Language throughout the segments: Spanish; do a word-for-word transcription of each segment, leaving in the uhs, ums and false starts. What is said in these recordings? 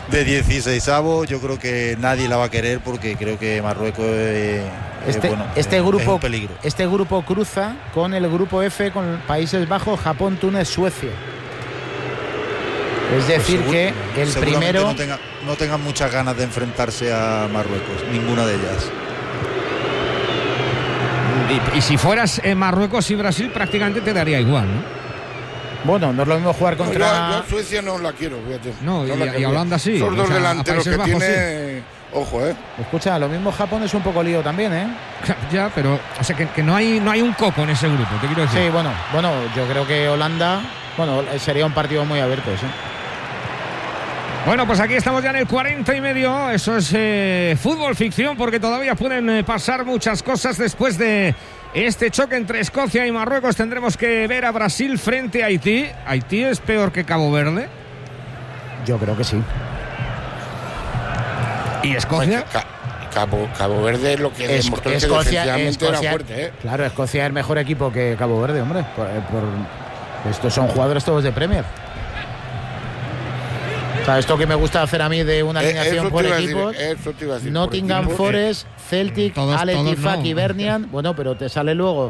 de dieciseisavo. Yo creo que nadie la va a querer porque creo que Marruecos eh, este, eh, bueno, este eh, grupo es un peligro. Este grupo cruza con el grupo F, con Países Bajos, Japón, Túnez, Suecia. Es decir, pues seguro, que el primero no tenga, no tengan muchas ganas de enfrentarse a Marruecos, ninguna de ellas. Y, y si fueras en Marruecos y Brasil, prácticamente te daría igual, ¿no? Bueno, no es lo mismo jugar contra... No, yo, yo Suecia no la quiero, fíjate. No, no y, la y Holanda sí. Son dos o sea, delanteros que Bajos, tiene... Sí. Ojo, ¿eh? Escucha, lo mismo Japón es un poco lío también, ¿eh? Ya, pero... O sea, que, que no hay no hay un coco en ese grupo, te quiero decir. Sí, bueno, bueno, yo creo que Holanda... Bueno, sería un partido muy abierto, sí. Bueno, pues aquí estamos ya en el cuarenta y medio. Eso es eh, fútbol ficción, porque todavía pueden eh, pasar muchas cosas después de este choque entre Escocia y Marruecos. Tendremos que ver a Brasil frente a Haití. ¿Haití es peor que Cabo Verde? Yo creo que sí. ¿Y Escocia? Pues, Cabo, Cabo Verde es lo que es, demostró Escocia, que defensivamente Escocia, era fuerte, ¿eh? Claro, Escocia es mejor equipo que Cabo Verde, hombre. Por, por, estos son jugadores todos de Premier. O sea, esto que me gusta hacer a mí de una alineación eh, por equipos, decir, Nottingham por equipo, Forest, eh, Celtic, todos, Al Ettifaq, no. Hibernian, bueno, pero te sale luego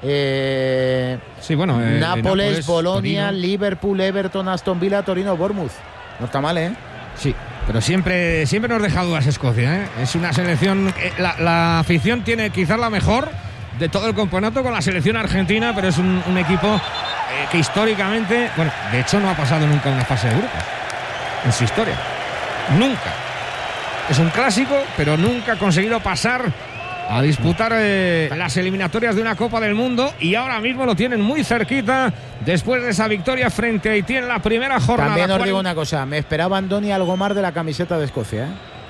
eh, sí, bueno, eh, Nápoles, Nápoles, Bolonia, Torino. Liverpool, Everton, Aston Villa, Torino, Bournemouth. No está mal, ¿eh? Sí, pero siempre, siempre nos deja dudas Escocia, ¿eh? Es una selección, eh, la, la afición tiene quizás la mejor de todo el campeonato con la selección argentina, pero es un, un equipo eh, que históricamente, bueno, de hecho no ha pasado nunca una fase de grupos en su historia, nunca. Es un clásico, pero nunca ha conseguido pasar a disputar eh, las eliminatorias de una Copa del Mundo, y ahora mismo lo tienen muy cerquita después de esa victoria frente a Haití en la primera jornada. También os digo una cosa, me esperaba Andoni algo más de la camiseta de Escocia, ¿eh?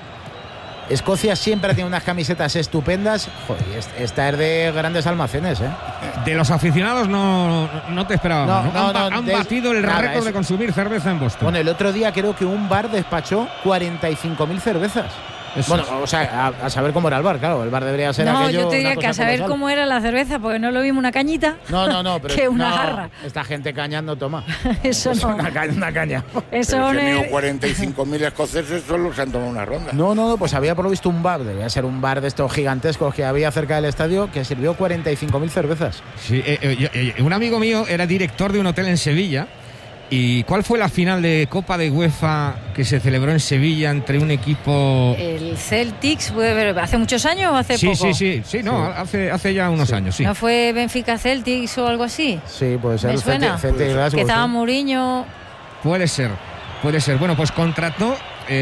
Escocia siempre tiene unas camisetas estupendas. Joder, esta es de grandes almacenes, ¿eh? De los aficionados no, no te esperaba. No, ¿no? no, han, no, han de, batido el nada, récord es... de consumir cerveza en Boston. Bueno, el otro día creo que un bar despachó cuarenta y cinco mil cervezas. Eso bueno, es. o sea, a, a saber cómo era el bar, claro. El bar debería ser no, aquello. No, yo te diría que a saber colosal. cómo era la cerveza, porque no lo vimos una cañita. No, no, no, pero que una no, jarra. Esta gente cañando toma. Eso es no. Una, ca una caña. Eso no es. cuarenta y cinco mil escoceses solo se han tomado una ronda. No, no, no, pues había por lo visto un bar, debía ser un bar de estos gigantescos que había cerca del estadio, que sirvió cuarenta y cinco mil cervezas. Sí, eh, eh, eh, un amigo mío era director de un hotel en Sevilla. ¿Y cuál fue la final de Copa de UEFA que se celebró en Sevilla entre un equipo? El Celtics, ¿hace muchos años o hace sí, poco? Sí, sí, sí, no, sí. Hace, hace ya unos sí. años, sí. ¿No fue Benfica Celtics o algo así? Sí, puede ser. ¿Me suena? Celtic, Celtic, que estaba sí. Mourinho. Puede ser, puede ser. Bueno, pues contrató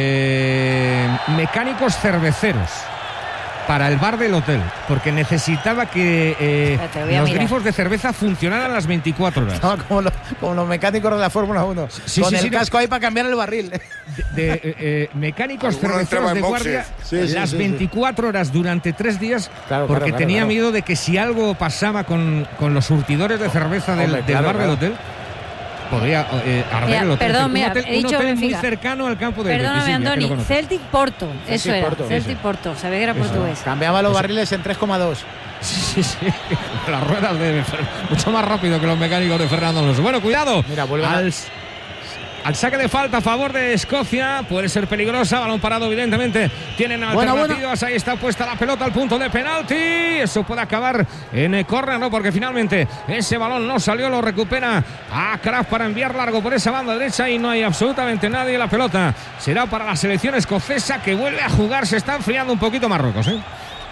eh, mecánicos cerveceros para el bar del hotel, porque necesitaba que eh, los mirar. grifos de cerveza funcionaran las veinticuatro horas. No, como, lo, como los mecánicos de la Fórmula uno, sí, con sí, el sí, casco no. ahí para cambiar el barril. De, de eh, eh, mecánicos cerveceros de guardia sí, sí, las sí, veinticuatro sí. horas durante tres días, claro, porque claro, tenía claro. miedo de que si algo pasaba con, con los surtidores de cerveza del, Hombre, del claro, bar claro. del hotel, podría eh, arder mira, el hotel. Perdón, un mira, hotel, he un dicho hotel Benfica. muy cercano al campo de Perdóname, Andoni, Celtic Porto, Celtic eso era, Porto, Celtic eso. Porto, sabía que era Eso. portugués. Cambiaba los Eso. barriles en tres coma dos. Sí, sí, sí. Las ruedas de mucho más rápido que los mecánicos de Fernando Alonso. Bueno, cuidado. Mira, vuelve al, a... al saque de falta a favor de Escocia. Puede ser peligrosa. Balón parado, evidentemente. Tienen bueno, alternativas. Bueno. Ahí está puesta la pelota al punto de penalti. Eso puede acabar en córner, ¿no? Porque finalmente ese balón no salió. Lo recupera a Kraft para enviar largo por esa banda derecha y no hay absolutamente nadie. La pelota será para la selección escocesa, que vuelve a jugar. Se está enfriando un poquito Marruecos, ¿eh?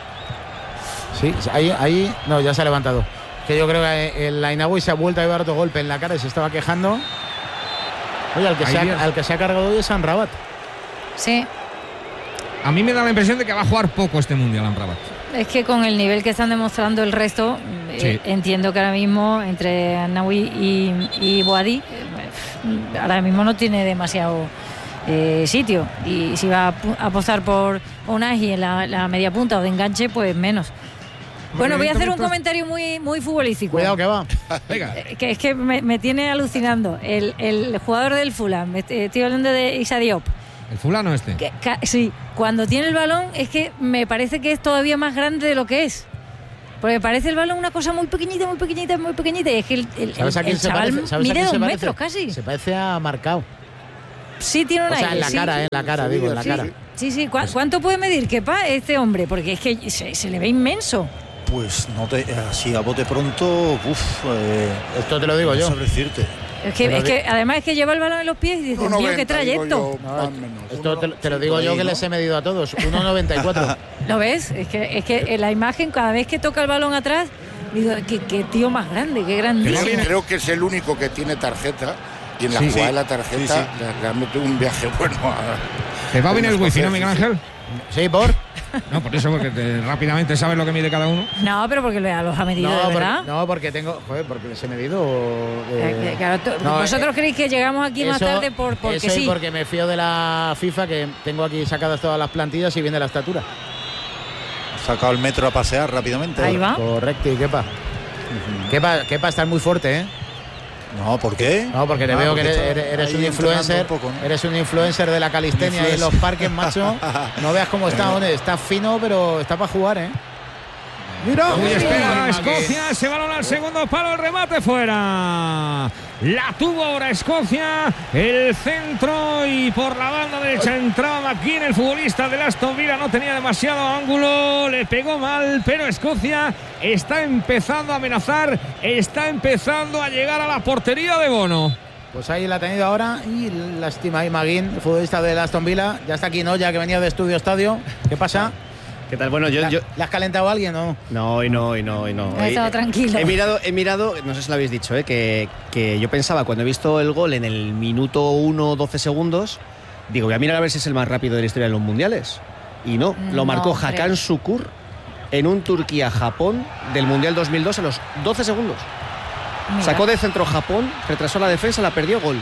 Sí, ahí, ahí, no, ya se ha levantado. Que yo creo que el Ainaoui se ha vuelto a llevar otro golpe en la cara y se estaba quejando. Oye, al que, se ha, al que se ha cargado hoy es Amrabat. Sí. A mí me da la impresión de que va a jugar poco este Mundial Amrabat. Es que con el nivel que están demostrando el resto, sí. eh, entiendo que ahora mismo entre Ainaoui y, y Boadi, eh, ahora mismo no tiene demasiado eh, sitio. Y si va a apostar por Unai en la, la media punta o de enganche, pues menos. Bueno, voy a hacer un comentario muy, muy futbolístico. Cuidado que va. Venga. Que es que me, me tiene alucinando. El, el jugador del Fulham, estoy hablando de Issa Diop. El fulano este. Que, ca, sí, cuando tiene el balón es que me parece que es todavía más grande de lo que es. Porque parece el balón una cosa muy pequeñita, muy pequeñita, muy pequeñita. Y es que el, el, el, el chaval mide dos metros casi. Se parece a Marcao. sí tiene un o sea, aire. en la sí. cara, en la cara, digo, en la sí, cara. Sí, sí. ¿Cu- ¿Cuánto puede medir, Kepa, este hombre? Porque es que se, se le ve inmenso. Pues no te, así a bote pronto, uff, eh, esto te lo digo no yo. sabré decirte. Es que, Te lo es di- que además es que lleva el balón en los pies y dices, uno tío, noventa, qué trayecto. digo yo, No, más o esto- menos. esto te, te lo Sí, digo por yo ahí, que ¿no? les he medido a todos. uno noventa y cuatro. ¿Lo ves? Es que, es que en la imagen, cada vez que toca el balón atrás, digo, qué, qué tío más grande, qué grandísimo. Creo, creo que es el único que tiene tarjeta y en la Sí, jugada sí. de la tarjeta Sí, sí. le, le han metido un viaje bueno a... ¿Te va bien el Los wifi, no, escoceses, Miguel sí. Ángel? Sí, por. No, por eso, porque te- rápidamente sabes lo que mide cada uno. No, pero porque lo- los ha medido No, de porque, verdad. no, porque tengo. Joder, porque les he medido. Eh, eh, eh, claro, tú- no, vosotros eh, creéis que llegamos aquí más eso- tarde por, porque eso sí. y porque me fío de la FIFA, que tengo aquí sacadas todas las plantillas y viene la estatura. Sacado el metro a pasear rápidamente. Ahí va. Correcto, y Kepa. Kepa, Kepa está muy fuerte, ¿eh? No, ¿por qué? No, porque te Ah, veo que porque eres, está eres- eres ahí un influencer. entrenando un poco, ¿no? Eres un influencer de la calistenia y en los parques, macho. No veas cómo está, hombre. Está fino, pero está para jugar, ¿eh? Mira, Uy, espera, Mira, Escocia, ese balón al segundo palo, el remate fuera. La tuvo ahora Escocia, el centro y por la banda derecha entraba McGinn, el futbolista del Aston Villa, no tenía demasiado ángulo, le pegó mal, pero Escocia está empezando a amenazar, está empezando a llegar a la portería de Bono. Pues ahí la ha tenido ahora y lástima ahí Maguín, el futbolista del Aston Villa. Ya está aquí, ¿no? Ya que venía de Estudio Estadio. ¿Qué pasa? ¿Qué tal? Bueno, yo... ¿La, yo... ¿Le has calentado a alguien o no? No, hoy no, hoy no, hoy no. Ha Hoy- estado tranquilo. He mirado, he mirado, no sé si lo habéis dicho, ¿eh? que, que yo pensaba cuando he visto el gol en el minuto uno, doce segundos, digo, voy a mirar a ver si es el más rápido de la historia de los mundiales. Y no, lo No, marcó creo. Hakan Şükür en un Turquía-Japón del Mundial dos mil dos a los doce segundos. Mira. Sacó de centro Japón, retrasó la defensa, la perdió, gol.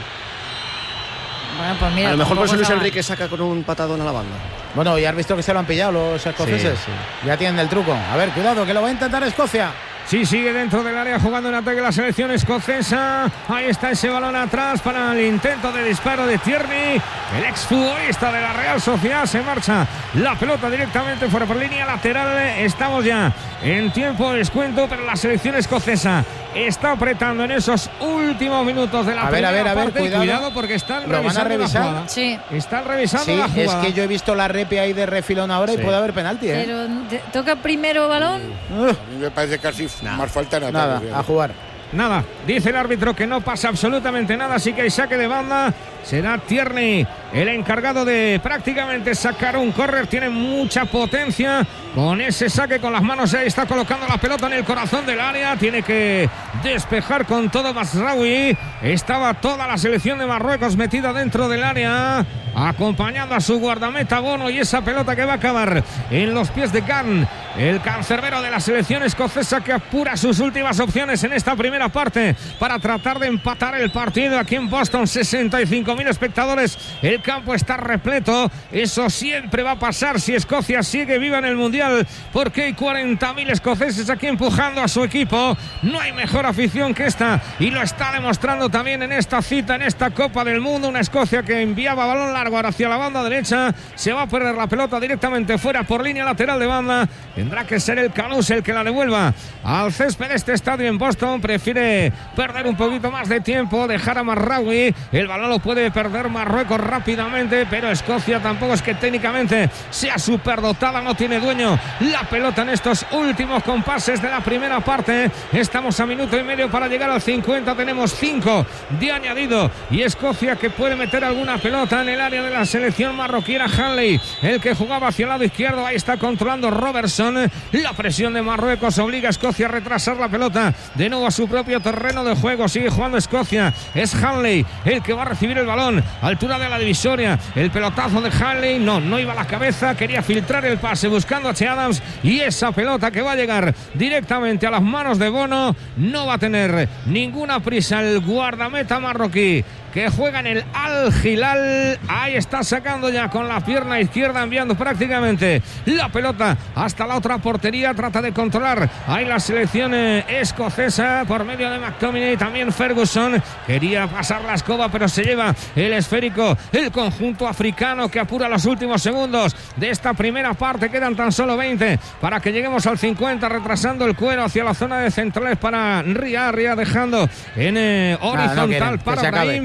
Bueno, pues mira, a lo mejor por tampoco eso Luis estaba- Enrique saca con un patadón a la banda. Bueno, ya has visto que se lo han pillado los escoceses. Sí, Ya tienen el truco. A ver, cuidado, que lo va a intentar Escocia. Sí, sigue dentro del área jugando en ataque la selección escocesa. Ahí está ese balón atrás para el intento de disparo de Tierney. El exfutbolista de la Real Sociedad se marcha. La pelota directamente fuera por línea lateral. Estamos ya en tiempo de descuento, pero la selección escocesa está apretando en esos últimos minutos de la A ver, primera a ver, a ver, parte. cuidado. Cuidado porque están ¿Lo van a revisando revisar? la jugada. Sí, Están revisando Sí, la es jugada. que yo he visto la repe ahí de refilón ahora y Sí. puede haber penalti, ¿eh? pero te- toca primero balón. Ugh, A mí me parece casi más falta en ataque. nada, fíjate. a jugar. Nada, dice el árbitro que no pasa absolutamente nada, así que hay saque de banda. Será Tierney el encargado de prácticamente sacar un córner. Tiene mucha potencia con ese saque con las manos. Ahí está colocando la pelota en el corazón del área. Tiene que despejar con todo Masraoui. Estaba toda la selección de Marruecos metida dentro del área, acompañando a su guardameta Bono, y esa pelota que va a acabar en los pies de Khan, el cancerbero de la selección escocesa, que apura sus últimas opciones en esta primera parte para tratar de empatar el partido aquí en Boston. sesenta y cinco mil espectadores, el campo está repleto. Eso siempre va a pasar si Escocia sigue viva en el Mundial, porque hay cuarenta mil escoceses aquí empujando a su equipo. No hay mejor afición que esta, y lo está demostrando también en esta cita, en esta Copa del Mundo. Una Escocia que enviaba balón largo hacia la banda derecha. Se va a perder la pelota directamente fuera por línea lateral de banda. Tendrá que ser el Canus el que la devuelva al césped de este estadio en Boston. Prefiere perder un poquito más de tiempo, dejar a Masraoui. El balón lo puede perder Marruecos rápidamente, pero Escocia tampoco es que técnicamente sea superdotada, no tiene dueño la pelota en estos últimos compases de la primera parte. Estamos a minuto y medio para llegar al cincuenta, tenemos cinco de añadido, y Escocia que puede meter alguna pelota en el área de la selección marroquí. Era Hanley el que jugaba hacia el lado izquierdo, ahí está controlando Robertson. La presión de Marruecos obliga a Escocia a retrasar la pelota de nuevo a su propio terreno de juego. Sigue jugando Escocia, es Hanley el que va a recibir el balón, altura de la divisoria. El pelotazo de Hanley, no, no iba a la cabeza, quería filtrar el pase buscando a Che Adams, y esa pelota que va a llegar directamente a las manos de Bono. No va a tener ninguna prisa el guardameta marroquí, que juega en el Al Hilal. Ahí está sacando ya con la pierna izquierda, enviando prácticamente la pelota hasta la otra portería. Trata de controlar ahí la selección eh, escocesa por medio de McTominay. También Ferguson quería pasar la escoba, pero se lleva el esférico el conjunto africano, que apura los últimos segundos de esta primera parte. Quedan tan solo veinte para que lleguemos al cincuenta, retrasando el cuero hacia la zona de centrales para Ria, Ria dejando en eh, horizontal quieren, que para se acabe. Brahim.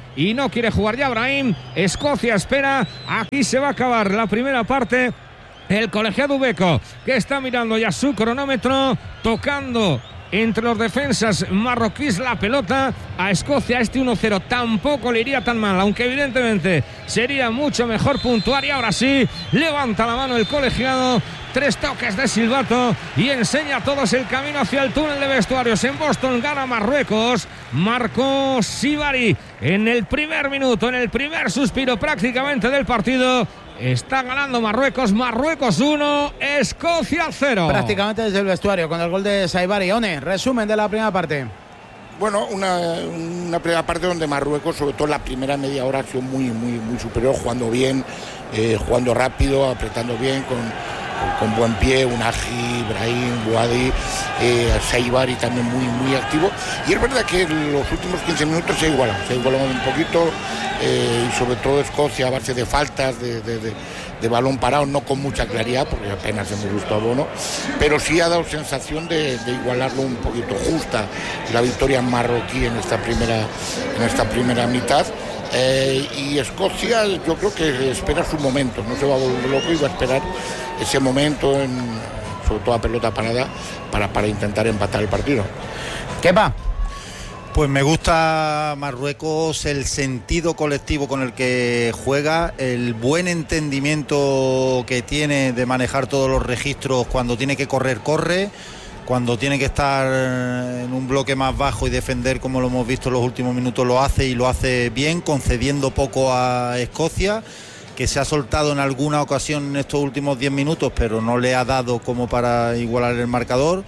y no quiere jugar ya Brahim. Escocia espera. Aquí se va a acabar la primera parte. El colegiado Ubeco, que está mirando ya su cronómetro, tocando entre los defensas marroquíes la pelota a Escocia. Este uno cero tampoco le iría tan mal, aunque evidentemente sería mucho mejor puntuar. Y ahora sí, levanta la mano el colegiado, tres toques de silbato y enseña a todos el camino hacia el túnel de vestuarios. En Boston gana Marruecos. Marco Sibari en el primer minuto, en el primer suspiro prácticamente del partido. Está ganando Marruecos, Marruecos uno, Escocia cero. Prácticamente desde el vestuario con el gol de Saibari. One, resumen de la primera parte. Bueno, una, una primera parte donde Marruecos, sobre todo la primera media hora, ha sido muy, muy, muy superior, jugando bien, eh, jugando rápido, apretando bien, con, con buen pie, Unahi, Brahim, Bouadi, eh, Saibari también muy, muy activo. Y es verdad que en los últimos quince minutos se igualan, se igualan un poquito, eh, y sobre todo Escocia a base de faltas, de, de, de, de balón parado, no con mucha claridad, porque apenas hemos visto a Bono, pero sí ha dado sensación de, de igualarlo un poquito. Justa la victoria marroquí en esta primera, en esta primera mitad. Eh, y Escocia yo creo que espera su momento, no se va a volver loco y va a esperar ese momento, en, sobre todo a pelota parada, para, para intentar empatar el partido. ¿Qué va? Pues me gusta Marruecos, el sentido colectivo con el que juega, el buen entendimiento que tiene de manejar todos los registros. Cuando tiene que correr, corre. Cuando tiene que estar en un bloque más bajo y defender, como lo hemos visto en los últimos minutos, lo hace y lo hace bien, concediendo poco a Escocia, que se ha soltado en alguna ocasión en estos últimos diez minutos, pero no le ha dado como para igualar el marcador.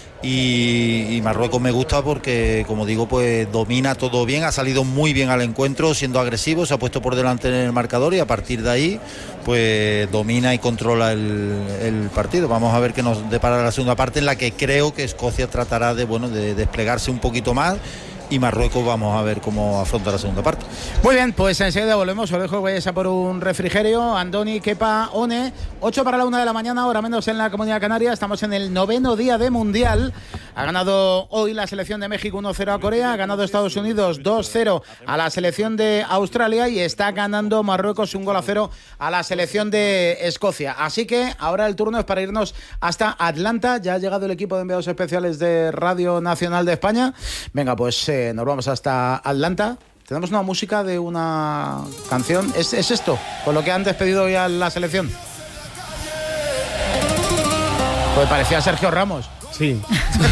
Y, y Marruecos me gusta porque, como digo, pues domina todo bien, ha salido muy bien al encuentro, siendo agresivo, se ha puesto por delante en el marcador y a partir de ahí pues domina y controla el, el partido. Vamos a ver qué nos depara la segunda parte, en la que creo que Escocia tratará de, bueno, de desplegarse un poquito más, y Marruecos vamos a ver cómo afronta la segunda parte. Muy bien, pues enseguida volvemos. Os dejo que vayáis a por un refrigerio. Andoni, Kepa, One. ocho para la una de la mañana, hora menos en la Comunidad Canaria. Estamos en el noveno día de Mundial. Ha ganado hoy la selección de México uno cero a Corea. Ha ganado Estados Unidos dos cero a la selección de Australia. Y está ganando Marruecos un gol a cero a la selección de Escocia. Así que ahora el turno es para irnos hasta Atlanta. Ya ha llegado el equipo de enviados especiales de Radio Nacional de España. Venga, pues... Eh, nos vamos hasta Atlanta. Tenemos una música de una canción. ¿Es, es esto con lo que han despedido ya la selección? Pues parecía Sergio Ramos. Sí.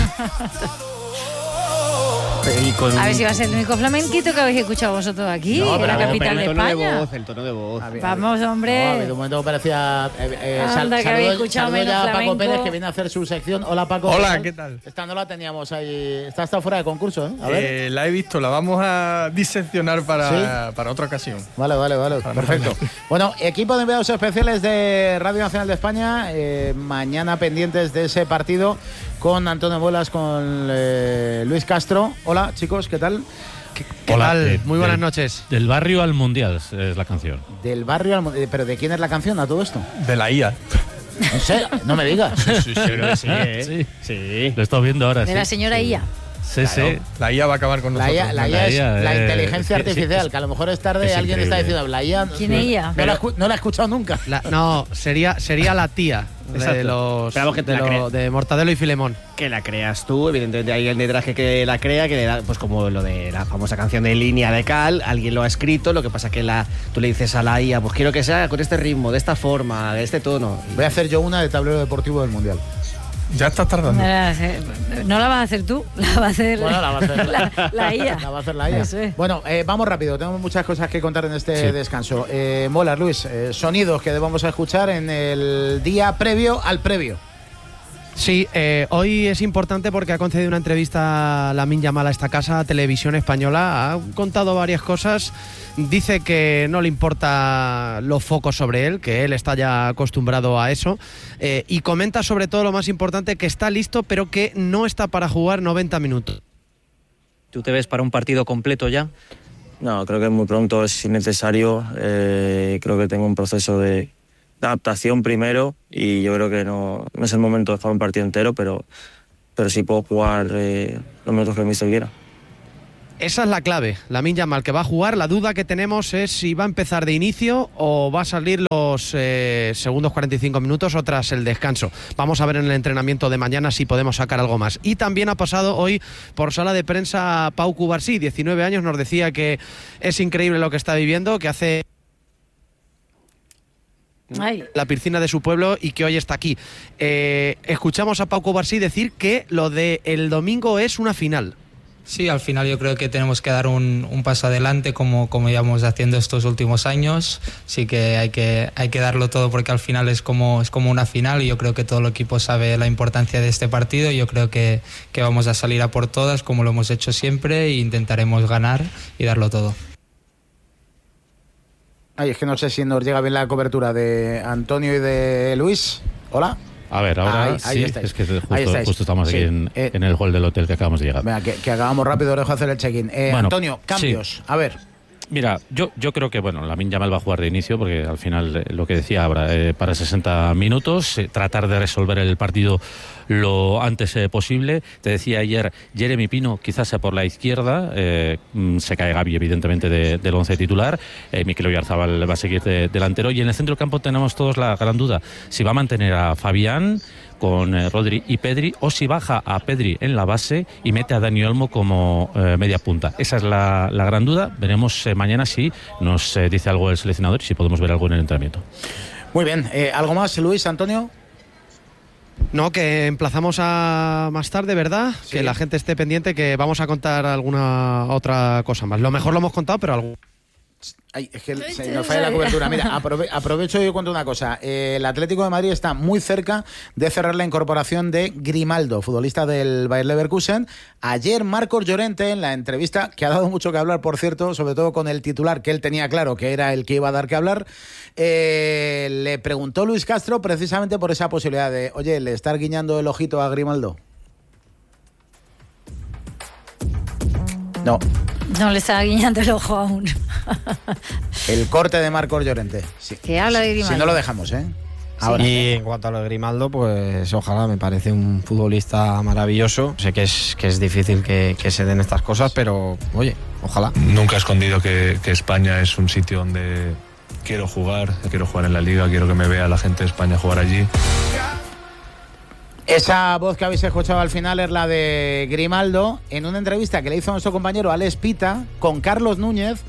Con... A ver si va a ser el único flamenquito que habéis escuchado vosotros aquí, no, en la capital de España. El tono de voz, el tono de voz. Vamos, hombre. No, de momento parecía. Eh, eh, Anda, sal, que saludo, escuchado saludo ya a Paco flamenco. Pérez, que viene a hacer su sección. Hola, Paco. Hola, ¿qué tal? Esta no la teníamos ahí. Esta está fuera de concurso, ¿eh? A ver. Eh, la he visto, la vamos a diseccionar para, ¿sí? para otra ocasión. Vale, vale, vale. Para perfecto. Bueno, equipo de enviados especiales de Radio Nacional de España. Eh, mañana pendientes de ese partido con Antonio Bolas, con eh, Luis Castro. Hola, chicos, ¿qué tal? ¿Qué, qué Hola, tal? de, Muy buenas del, noches. Del barrio al mundial es la canción. Del barrio al mundial. ¿Pero de quién es la canción a todo esto? De la I A. No sé, no me digas. Sí, sí, sí, creo que sí, ¿eh? sí. Sí. Lo estoy viendo ahora. De sí. la señora I A. Sí, claro, sí. La I A va a acabar con nosotros. La I A, la I A es la, la eh, inteligencia es que, artificial, sí, que a lo mejor es tarde es alguien increíble. está diciendo la I A. ¿Quién es I A? No, la, no la he escuchado nunca. La, no, sería, sería la tía de los Pero que te de, la lo, de Mortadelo y Filemón. Que la creas tú, evidentemente hay alguien detrás que, que la crea, que le da, pues como lo de la famosa canción de Línea de Cal, alguien lo ha escrito, lo que pasa que la, tú le dices a la I A, pues quiero que sea con este ritmo, de esta forma, de este tono. Voy a hacer yo una de tablero deportivo del Mundial. Ya estás tardando. No la, no la vas a hacer tú, la va a hacer, bueno, la, va a hacer la, la I A. La va a hacer la I A. Eso es. Bueno, eh, vamos rápido, tenemos muchas cosas que contar en este sí. descanso. Eh, Mola, Luis, eh, sonidos que debamos escuchar en el día previo al previo. Sí, eh, hoy es importante porque ha concedido una entrevista a Lamine Yamal a esta casa, Televisión Española. Ha contado varias cosas. Dice que no le importa los focos sobre él, que él está ya acostumbrado a eso. Eh, y comenta sobre todo lo más importante, que está listo, pero que no está para jugar noventa minutos. ¿Tú te ves para un partido completo ya? No, creo que es muy pronto, es innecesario. Eh, creo que tengo un proceso de... de adaptación primero y yo creo que no, no es el momento de jugar un partido entero, pero, pero sí puedo jugar eh, los minutos que el míster quiera. Esa es la clave. Lamine Yamal, que va a jugar. La duda que tenemos es si va a empezar de inicio o va a salir los eh, segundos cuarenta y cinco minutos o tras el descanso. Vamos a ver en el entrenamiento de mañana si podemos sacar algo más. Y también ha pasado hoy por sala de prensa Pau Cubarsí, diecinueve años, nos decía que es increíble lo que está viviendo, que hace Ay. la piscina de su pueblo y que hoy está aquí. Eh, escuchamos a Pau Cubarsí decir que lo del domingo es una final. Sí, al final yo creo que tenemos que dar un, un paso adelante como, como íbamos haciendo estos últimos años. Sí que hay que hay que darlo todo porque al final es como, es como una final y yo creo que todo el equipo sabe la importancia de este partido. Yo creo que, que vamos a salir a por todas como lo hemos hecho siempre e intentaremos ganar y darlo todo. Ay, es que no sé si nos llega bien la cobertura de Antonio y de Luis. Hola. A ver, ahora ahí, sí, ahí es que justo, justo estamos sí. aquí en, eh, en el hall del hotel que acabamos de llegar. Venga, que, que acabamos rápido, dejo hacer el check-in. Eh, bueno, Antonio, cambios, sí. a ver. Mira, yo, yo creo que, bueno, Lamine Yamal va a jugar de inicio porque al final, eh, lo que decía ahora, eh, para sesenta minutos, eh, tratar de resolver el partido lo antes eh, posible. Te decía ayer, Jeremy Pino quizás sea por la izquierda, eh, se cae Gavi evidentemente de, del once titular, eh, Mikel Oyarzabal va a seguir de, delantero y en el centro del campo tenemos todos la gran duda, si va a mantener a Fabián con eh, Rodri y Pedri o si baja a Pedri en la base y mete a Dani Olmo como eh, media punta. Esa es la, la gran duda. Veremos eh, mañana si nos eh, dice algo el seleccionador y si podemos ver algo en el entrenamiento. Muy bien, eh, ¿algo más, Luis, Antonio? No, que emplazamos a más tarde, ¿verdad? Sí. Que la gente esté pendiente, que vamos a contar alguna otra cosa más. Lo mejor lo hemos contado, pero algo... Ay, es que se nos falla la cobertura. Mira, aprove aprovecho y yo cuento una cosa. Eh, el Atlético de Madrid está muy cerca de cerrar la incorporación de Grimaldo, futbolista del Bayer Leverkusen. Ayer Marcos Llorente, en la entrevista, que ha dado mucho que hablar, por cierto, sobre todo con el titular, que él tenía claro que era el que iba a dar que hablar, eh, le preguntó Luis Castro precisamente por esa posibilidad de, oye, ¿le estar guiñando el ojito a Grimaldo? No. No le está guiñando el ojo aún. El corte de Marcos Llorente. Sí. Que habla de Grimaldo. Si no lo dejamos, ¿eh? Ahora. Y en cuanto a lo de Grimaldo, pues ojalá, me parece un futbolista maravilloso. Sé que es, que es difícil que, que se den estas cosas, pero oye, ojalá. Nunca he escondido que, que España es un sitio donde quiero jugar, quiero jugar en la Liga, quiero que me vea la gente de España jugar allí. Esa voz que habéis escuchado al final es la de Grimaldo en una entrevista que le hizo nuestro compañero Alex Pita con Carlos Núñez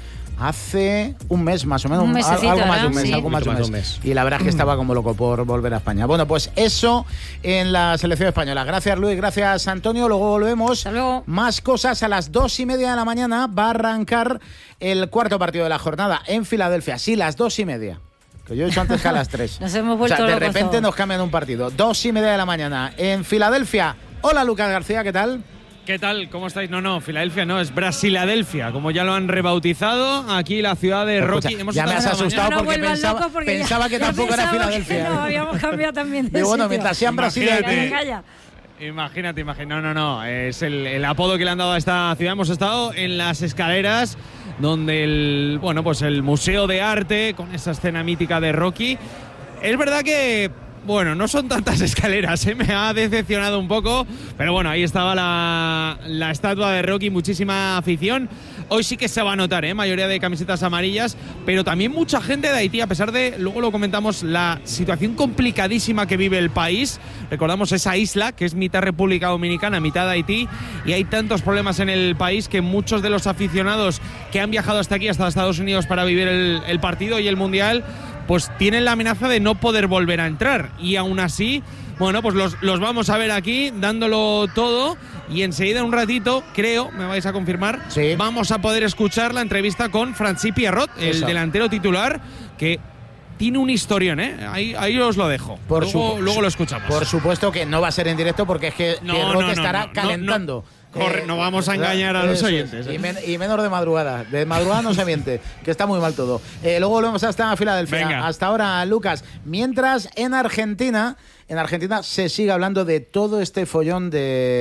hace un mes más o menos, un mesecito, algo más de un mes, sí. algo más de un mes. mes. Y la verdad es que estaba como loco por volver a España. Bueno, pues eso en la selección española. Gracias, Luis, gracias, Antonio. Luego volvemos. Hasta luego. Más cosas a las dos y media de la mañana. Va a arrancar el cuarto partido de la jornada en Filadelfia. Sí, las dos y media. Que yo he dicho antes que a las tres. Nos hemos vuelto o sea, de locos repente todos. Nos cambian un partido. Dos y media de la mañana en Filadelfia. Hola, Lucas García, ¿qué tal? ¿Qué tal? ¿Cómo estáis? No, no, Filadelfia no, es Brasiladelfia, como ya lo han rebautizado. Aquí la ciudad de Rocky. Escucha, ya me has asustado no, no porque, pensaba, porque pensaba ya, que tampoco era Filadelfia. Que no, habíamos cambiado también de y bueno, sitio. mientras sean brasileños. Calla. Imagínate, imagínate. No, no, no. Es el, el apodo que le han dado a esta ciudad. Hemos estado en las escaleras donde el, bueno, pues el Museo de Arte, con esa escena mítica de Rocky. Es verdad que, bueno, no son tantas escaleras, ¿eh? Me ha decepcionado un poco, pero bueno, ahí estaba la, la estatua de Rocky, muchísima afición. Hoy sí que se va a notar, ¿eh? Mayoría de camisetas amarillas, pero también mucha gente de Haití, a pesar de, luego lo comentamos, la situación complicadísima que vive el país. Recordamos esa isla que es mitad República Dominicana, mitad Haití, y hay tantos problemas en el país que muchos de los aficionados que han viajado hasta aquí, hasta Estados Unidos, para vivir el, el partido y el Mundial, pues tienen la amenaza de no poder volver a entrar. Y aún así, bueno, pues los, los vamos a ver aquí dándolo todo. Y enseguida, un ratito, creo, me vais a confirmar, sí, vamos a poder escuchar la entrevista con Francis Pierrot, el Eso. delantero titular, que tiene un historión, ¿eh? Ahí, ahí os lo dejo. Por luego, su, luego lo escuchamos. Por supuesto que no va a ser en directo porque es que no, Pierrot no, no, estará no, calentando. No, no. Corre, no vamos a engañar a los oyentes. Y, men y menos de madrugada. De madrugada no se miente, que está muy mal todo. Eh, luego volvemos hasta Filadelfia. Venga. Hasta ahora, Lucas. Mientras en Argentina, en Argentina se sigue hablando de todo este follón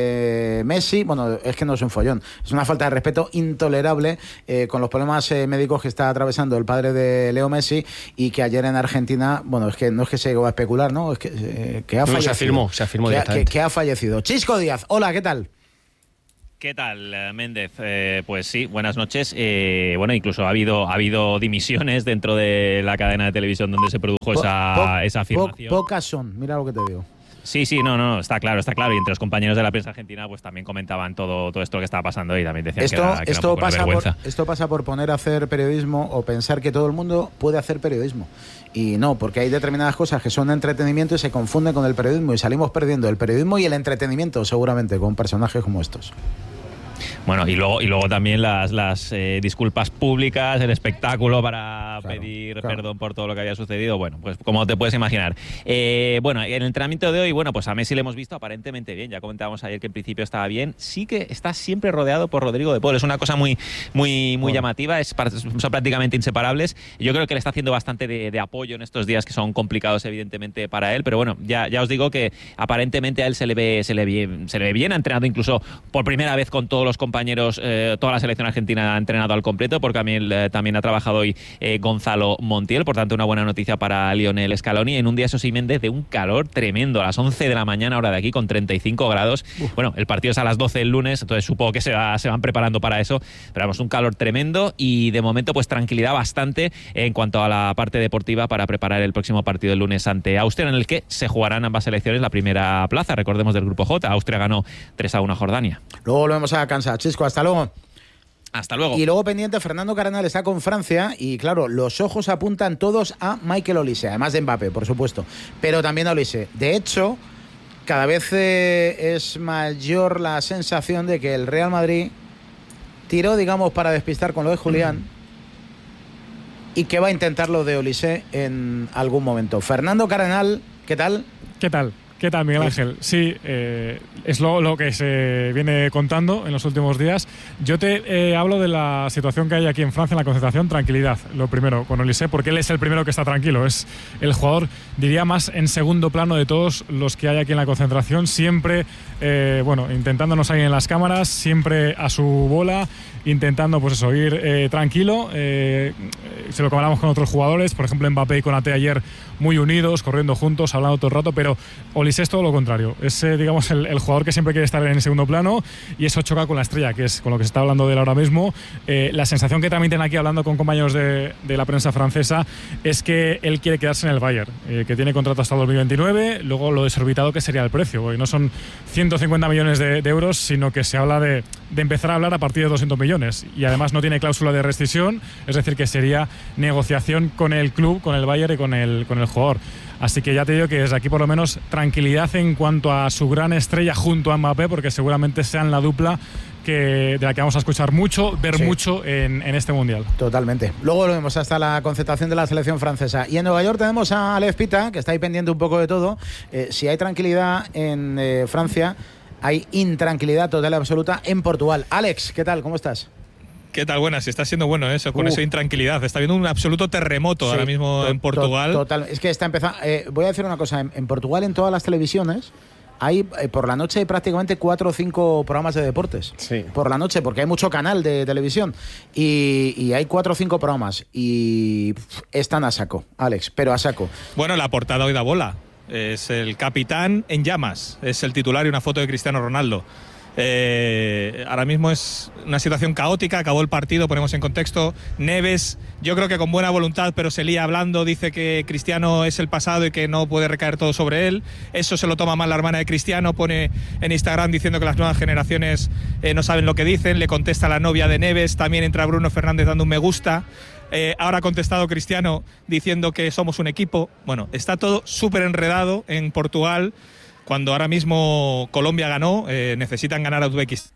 de Messi. Bueno, es que no es un follón, es una falta de respeto intolerable eh, con los problemas eh, médicos que está atravesando el padre de Leo Messi y que ayer en Argentina, bueno, es que no es que se llegó a especular, ¿no? Es que, eh, que ha no, fallecido. Se afirmó, se afirmó que, directamente. Que, que ha fallecido. Chisco Díaz, hola, ¿qué tal? ¿Qué tal, Méndez? Eh, pues sí, buenas noches. Eh, bueno, incluso ha habido ha habido dimisiones dentro de la cadena de televisión donde se produjo po esa, po esa afirmación. Po pocas son, mira lo que te digo. Sí, sí, no, no, está claro, está claro. Y entre los compañeros de la prensa argentina pues también comentaban todo, todo esto que estaba pasando y también decían esto, que era, que esto, era pasa por, esto pasa por poner a hacer periodismo o pensar que todo el mundo puede hacer periodismo. Y no, porque hay determinadas cosas que son entretenimiento y se confunden con el periodismo y salimos perdiendo el periodismo y el entretenimiento seguramente con personajes como estos. Bueno, y luego y luego también las, las eh, disculpas públicas, el espectáculo para claro, pedir claro. perdón por todo lo que había sucedido. Bueno, pues como te puedes imaginar. Eh, bueno, en el entrenamiento de hoy, bueno, pues a Messi le hemos visto aparentemente bien. Ya comentábamos ayer que en principio estaba bien. Sí que está siempre rodeado por Rodrigo de Paul. Es una cosa muy muy muy bueno. llamativa. Es, son prácticamente inseparables. Yo creo que le está haciendo bastante de, de apoyo en estos días que son complicados evidentemente para él. Pero bueno, ya, ya os digo que aparentemente a él se le ve se le ve bien, se le ve bien. Ha entrenado incluso por primera vez con todos los compañeros, eh, toda la selección argentina ha entrenado al completo, porque también, eh, también ha trabajado hoy eh, Gonzalo Montiel, por tanto una buena noticia para Lionel Scaloni, en un día, eso sí, Méndez, de un calor tremendo, a las once de la mañana hora de aquí, con treinta y cinco grados. Uf. Bueno, el partido es a las doce el lunes, entonces supongo que se, va, se van preparando para eso, pero vamos, un calor tremendo y de momento pues tranquilidad bastante en cuanto a la parte deportiva para preparar el próximo partido el lunes ante Austria, en el que se jugarán ambas selecciones la primera plaza, recordemos, del grupo J. Austria ganó tres a uno a Jordania. Luego volvemos a Kansas. Chisco, hasta luego. Hasta luego. Y luego pendiente, Fernando Cardenal está con Francia y claro, los ojos apuntan todos a Michael Olise, además de Mbappé, por supuesto, pero también a Olise. De hecho, cada vez eh, es mayor la sensación de que el Real Madrid tiró, digamos, para despistar con lo de Julián y que va a intentar lo de Olise en algún momento. Fernando Cardenal, ¿qué tal? ¿Qué tal? ¿Qué tal, Miguel Ángel? Sí, eh, es lo, lo que se viene contando en los últimos días. Yo te eh, hablo de la situación que hay aquí en Francia, en la concentración. Tranquilidad, lo primero, con Olise, porque él es el primero que está tranquilo. Es el jugador, diría, más en segundo plano de todos los que hay aquí en la concentración. Siempre, eh, bueno, intentándonos ahí en las cámaras, siempre a su bola, intentando, pues eso, ir eh, tranquilo. Eh, se lo comparamos con otros jugadores, por ejemplo, Mbappé y Konaté ayer muy unidos, corriendo juntos, hablando todo el rato, pero Olise es todo lo contrario. Es, eh, digamos, el, el jugador que siempre quiere estar en el segundo plano y eso choca con la estrella, que es con lo que se está hablando de él ahora mismo. Eh, la sensación que también tienen aquí, hablando con compañeros de, de la prensa francesa, es que él quiere quedarse en el Bayern, eh, que tiene contrato hasta dos mil veintinueve, luego lo desorbitado que sería el precio, porque no son ciento cincuenta millones de, de euros, sino que se habla de, de empezar a hablar a partir de doscientos millones y además no tiene cláusula de rescisión, es decir, que sería negociación con el club, con el Bayern y con el, con el jugador. Así que ya te digo que desde aquí por lo menos tranquilidad en cuanto a su gran estrella junto a Mbappé, porque seguramente sean la dupla que, de la que vamos a escuchar mucho, ver sí. mucho en, en este Mundial. Totalmente. Luego volvemos hasta la concentración de la selección francesa. Y en Nueva York tenemos a Alex Pita, que está ahí pendiente un poco de todo. Eh, si hay tranquilidad en eh, Francia, hay intranquilidad total y absoluta en Portugal. Alex, ¿qué tal? ¿Cómo estás? ¿Qué tal? Buenas, está siendo bueno eso, con uh. esa intranquilidad. Está habiendo un absoluto terremoto sí, ahora mismo to- en Portugal. To- total, es que está empezando. Eh, voy a decir una cosa, en, en Portugal, en todas las televisiones, hay eh, por la noche hay prácticamente cuatro o cinco programas de deportes. Sí. Por la noche, porque hay mucho canal de televisión. Y, y hay cuatro o cinco programas. Y pff, están a saco, Alex, pero a saco. Bueno, la portada hoy da bola. Es el capitán en llamas. Es el titular y una foto de Cristiano Ronaldo. Eh, ahora mismo es una situación caótica, acabó el partido, ponemos en contexto. Neves, yo creo que con buena voluntad, pero se lía hablando, dice que Cristiano es el pasado y que no puede recaer todo sobre él. Eso se lo toma mal la hermana de Cristiano, pone en Instagram diciendo que las nuevas generaciones eh, no saben lo que dicen. Le contesta la novia de Neves, también entra Bruno Fernández dando un me gusta. Eh, ahora ha contestado Cristiano diciendo que somos un equipo. Bueno, está todo súper enredado en Portugal. Cuando ahora mismo Colombia ganó, eh, necesitan ganar a Uzbekistán.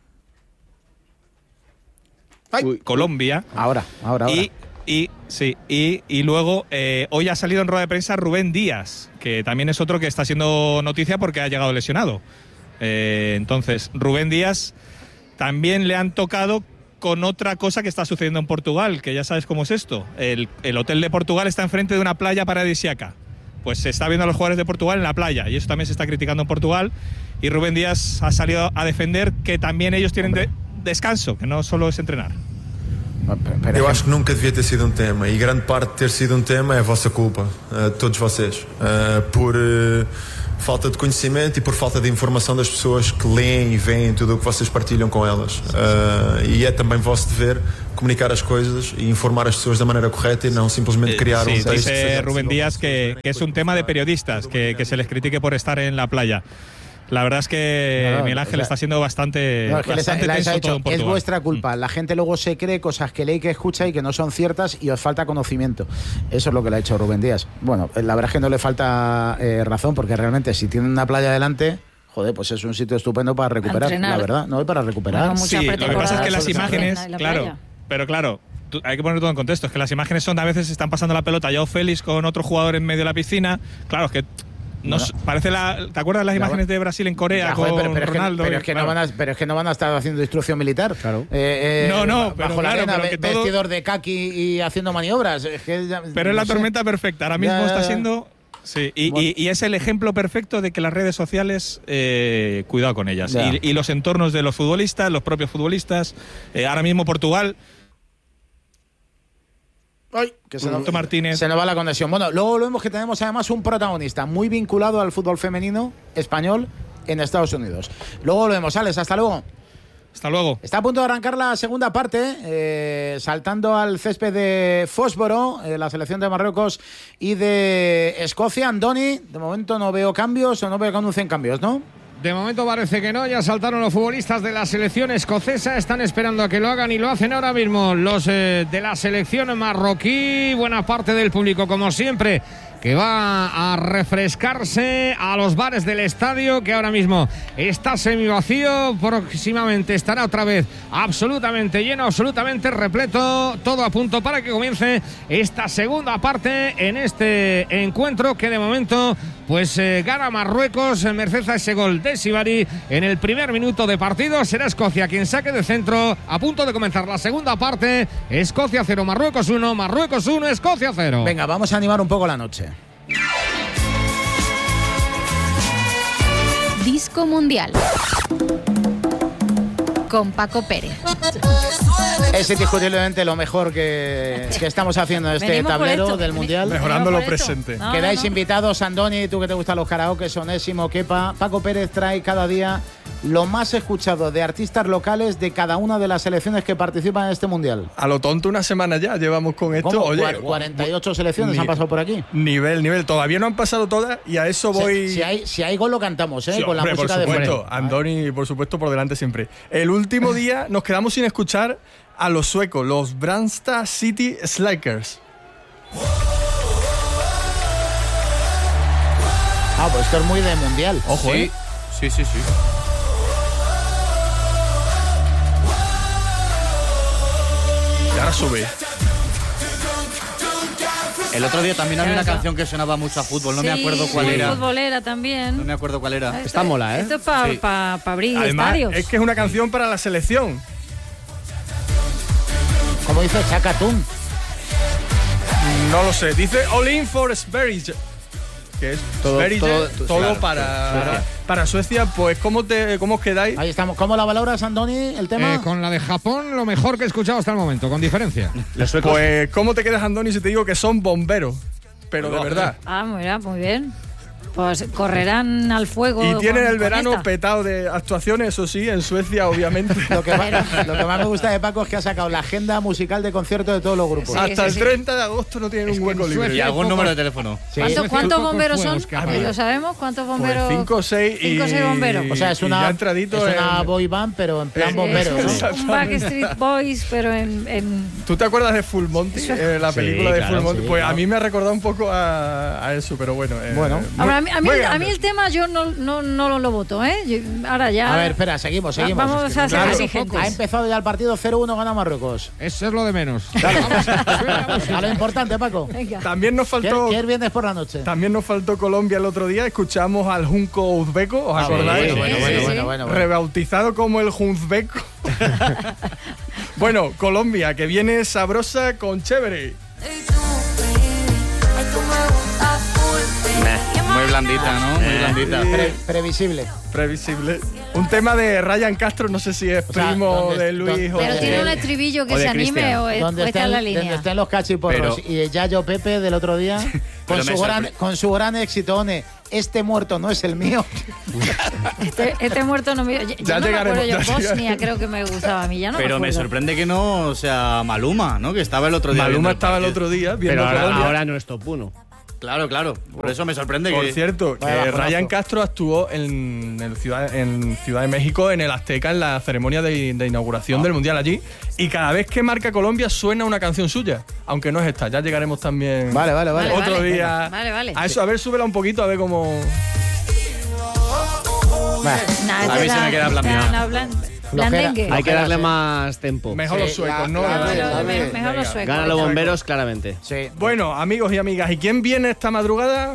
Colombia. Ahora, ahora, ahora. Y, y, sí, y, y luego eh, hoy ha salido en rueda de prensa Rubén Díaz, que también es otro que está siendo noticia porque ha llegado lesionado. Eh, entonces, Rubén Díaz también le han tocado con otra cosa que está sucediendo en Portugal, que ya sabes cómo es esto. El, el hotel de Portugal está enfrente de una playa paradisíaca. Pues se está viendo a los jugadores de Portugal en la playa y eso también se está criticando en Portugal y Rubén Díaz ha salido a defender que también ellos tienen de descanso, que no solo es entrenar. Pero eu acho que nunca devia ter sido um tema, e grande parte de ter sido um tema é a vossa culpa, uh, todos vocês, uh, por uh, falta de conhecimento e por falta de informação das pessoas que leem e veem tudo o que vocês partilham com elas. Uh, e é também vosso dever comunicar as coisas e informar as pessoas da maneira correta y no simplemente crear sí, un texto. Dice Rubén Díaz que, que es un tema de periodistas, que, que se les critique por estar en la playa. La verdad es que no, no, Miguel Ángel o sea, está siendo bastante, no, es que bastante les, les tenso ha todo en Portugal. Es vuestra culpa. La gente luego se cree cosas que lee, que escucha y que no son ciertas y os falta conocimiento. Eso es lo que le ha hecho Rubén Díaz. Bueno, la verdad es que no le falta eh, razón, porque realmente si tienen una playa delante, joder, pues es un sitio estupendo para recuperar, la verdad, ¿no? Para recuperar. Bueno, sí, lo que pasa es que las imágenes, claro, pero claro, tú, hay que poner todo en contexto. Es que las imágenes son, a veces están pasando la pelota Joao Félix con otro jugador en medio de la piscina. Claro, es que nos bueno, parece la, ¿te acuerdas las imágenes de Brasil en Corea ya, joder, con pero, pero Ronaldo? Es que, pero, es que claro. no van a, pero es que no van a estar haciendo instrucción militar. Claro. Eh, eh, no, no, bajo pero la claro, arena, pero que todo... vestidor de kaki y haciendo maniobras. Es que ya, pero es no la sé. tormenta perfecta. Ahora mismo ya, está siendo... Sí, y, bueno. y, y es el ejemplo perfecto de que las redes sociales, eh, cuidado con ellas. Y, y los entornos de los futbolistas, los propios futbolistas. Eh, ahora mismo Portugal... Ay, que se nos, Martínez. se nos va la conexión. Bueno, luego vemos que tenemos además un protagonista muy vinculado al fútbol femenino español en Estados Unidos. Luego lo vemos, Alex, hasta luego. Hasta luego. Está a punto de arrancar la segunda parte, eh, saltando al césped de Fósforo, eh, la selección de Marruecos y de Escocia. Andoni, de momento no veo cambios o no veo que anuncien cambios, ¿no? De momento parece que no, ya saltaron los futbolistas de la selección escocesa, están esperando a que lo hagan y lo hacen ahora mismo los eh, de la selección marroquí, buena parte del público como siempre, que va a refrescarse a los bares del estadio, que ahora mismo está semivacío, próximamente estará otra vez absolutamente lleno, absolutamente repleto, todo a punto para que comience esta segunda parte en este encuentro que de momento pues eh, gana Marruecos, merced a ese gol de Sibari en el primer minuto de partido. Será Escocia quien saque de centro, a punto de comenzar la segunda parte. Escocia cero, Marruecos uno, Marruecos uno, Escocia cero. Venga, vamos a animar un poco la noche. Disco Mundial con Paco Pérez. Es indiscutiblemente lo mejor que, que estamos haciendo en este Venimos tablero del Mundial. Mejorando lo presente. No, Quedáis no, no. invitados, Andoni, tú que te gustan los karaoke, Onésimo, Kepa. Paco Pérez trae cada día lo más escuchado de artistas locales de cada una de las selecciones que participan en este Mundial. A lo tonto una semana ya llevamos con esto. ¿Cómo? Oye, cuarenta y ocho selecciones ni, han pasado por aquí. Nivel, nivel. Todavía no han pasado todas y a eso voy... Si, si, hay, si hay gol lo cantamos, ¿eh? Sí, con hombre, la música por supuesto, de fuera. Andoni, por supuesto, por delante siempre. El último día nos quedamos sin escuchar a los suecos, los Brandstad City Slikers. Ah, pues esto es muy de Mundial. Ojo, sí. ¿eh? Sí, sí, sí. Y ahora sube. El otro día también había una canción que sonaba mucho a fútbol, no sí, me acuerdo cuál sí, era. Futbolera también. No me acuerdo cuál era. Esto, Está mola, ¿eh? Esto es para sí. pa, pa abrir Además, estadios. es que es una canción para la selección. ¿Cómo dice Chacatún? No lo sé. Dice All In for Sverige. Que es todo, Sverige, todo, todo claro, para, Suecia. para Suecia. Pues, ¿cómo, te, ¿cómo os quedáis? Ahí estamos. ¿Cómo la valoras, Andoni, el tema? Eh, con la de Japón, lo mejor que he escuchado hasta el momento, con diferencia. Pues, ¿cómo te quedas, Andoni, si te digo que son bomberos? Pero de verdad. Ah, mira, muy bien. Pues correrán al fuego. Y tienen con, el verano esta. petado de actuaciones, eso sí, en Suecia, obviamente. Lo que, más, lo que más me gusta de Paco es que ha sacado la agenda musical de conciertos de todos los grupos. Sí, Hasta sí, el sí. treinta de agosto no tienen es un hueco libre. Y algún número de teléfono. Sí. ¿Cuánto, ¿Cuántos bomberos son? ¿Lo sabemos? ¿Cuántos bomberos? Pues cinco o seis. Cinco o seis bomberos. O sea, es una, es una en... boy band, pero en plan bomberos. Es un Backstreet Boys, pero en, en... ¿Tú te acuerdas de Full Monty? Eh, la película sí, de claro, Full Monty. Sí, pues claro. a mí me ha recordado un poco a, a eso, pero bueno. Eh, bueno. Muy, Ahora, a mí, a mí, a mí el tema yo no, no, no lo voto, ¿eh? Yo, ahora ya... A ver, espera, seguimos, seguimos. Vamos es que a ser claro, exigentes. Ha empezado ya el partido cero uno, gana Marruecos. Eso es lo de menos. Claro. A lo importante, Paco. Venga. También nos faltó... ¿Qué, qué viernes por la noche? También nos faltó Colombia el otro día. Escuchamos al Junco Uzbeko, ¿os Ah, acordáis? bueno, bueno, Sí, bueno, sí. bueno, bueno, bueno. Rebautizado como el Junzbeko. Bueno, Colombia, que viene sabrosa con chévere. Nah, muy blandito. blandita, ¿no? Muy blandita. Pre- previsible. Previsible. Un tema de Ryan Castro, no sé si es O sea, primo ¿dónde- de Luis dónde- o Pero de- tiene un estribillo que o de se anime Cristian. o, es- Donde o está en la están, línea. donde están los cachiporros Pero- y el Yayo Pepe del otro día con Pero me su, gran, sorpre- con su gran éxito, One, este muerto no es el mío. Este, este muerto no me. Ya, Ya no me llegaremos, acuerdo yo. ya Bosnia llegaremos. creo que me gustaba a mí. Ya no Pero me me acuerdo. sorprende que no, o sea, Maluma, ¿no? Que estaba el otro día. Maluma viendo el estaba el partido. otro día viendo Pero ahora, Colombia. ahora no es top uno. Claro, claro. Por eso me sorprende Por que. cierto, que Vaya bajonazo. Ryan Castro actuó en, el ciudad, en Ciudad de México, en el Azteca, en la ceremonia de, de inauguración Ah. del Mundial allí. Y cada vez que marca Colombia suena una canción suya. Aunque no es esta, ya llegaremos también Vale, vale, vale. otro Vale, día. Vale, vale. A eso, a ver, súbela un poquito, a ver cómo. Nah, A mí este se me queda da- blandengue. da- blan- blandengue. Hay que darle más tempo. Mejor los suecos, ¿no? Mejor Venga, los- venga. mejor los suecos. Ganan los bomberos claramente. Sí. Bueno, amigos y amigas, ¿y quién viene esta madrugada?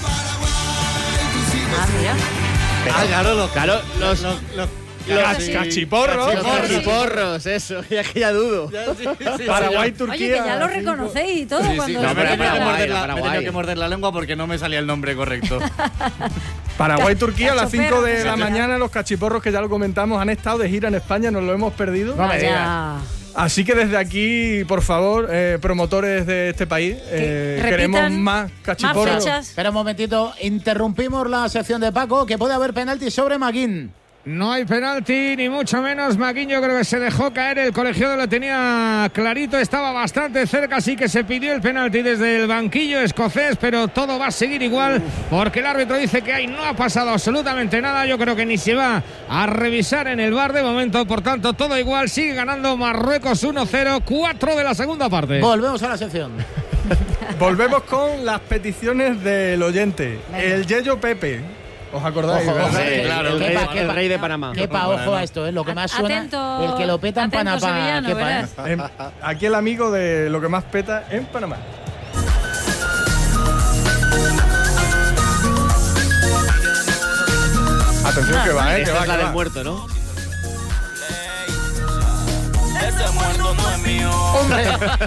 Ah, mira. Ah, claro, los. Claro, los, los, los- Los casi- cachiporros. los cachiporros, eso, ya que ya dudo. Paraguay, Oye, Turquía. que ya lo reconocéis y todo Sí, sí, cuando no, lo pero me he ponéis. tenido que Paraguay, morder la- me he Paraguay. tenido que morder la lengua porque no me salía el nombre correcto. Paraguay, Turquía, a las Cachopero, cinco de la cachopero. mañana, los cachiporros que ya lo comentamos han estado de gira en España, nos lo hemos perdido. No me digas. Vaya. Así que desde aquí, por favor, eh, promotores de este país, eh, repitan queremos más Más cachiporros. fechas. Espera un momentito, interrumpimos la sección de Paco, que puede haber penalti sobre Maguín. No hay penalti, ni mucho menos. Maguín yo creo que se dejó caer. El colegiado lo tenía clarito, estaba bastante cerca, así que se pidió el penalti desde el banquillo escocés, pero todo va a seguir igual porque el árbitro dice que ahí no ha pasado absolutamente nada. Yo creo que ni se va a revisar en el V A R de momento, por tanto todo igual. Sigue ganando Marruecos uno cero, cuatro de la segunda parte. Volvemos a la sección. Volvemos con las peticiones del oyente. El Yeyo Pepe. ¿Os acordáis? Ojo, verdad? ojo, Sí, que- claro, que- el rey, quepa, el quepa. rey de Panamá. Kepa, ojo a esto, es lo que más suena. Atento, el que lo peta en atento, Panamá. sevillano, Kepa, ¿eh? verás. En- aquí el amigo de lo que más peta en Panamá. Atención que va, ¿eh? Que Esta va, es la que del va. muerto, ¿no? Ese muerto no es mío. ¡Hombre!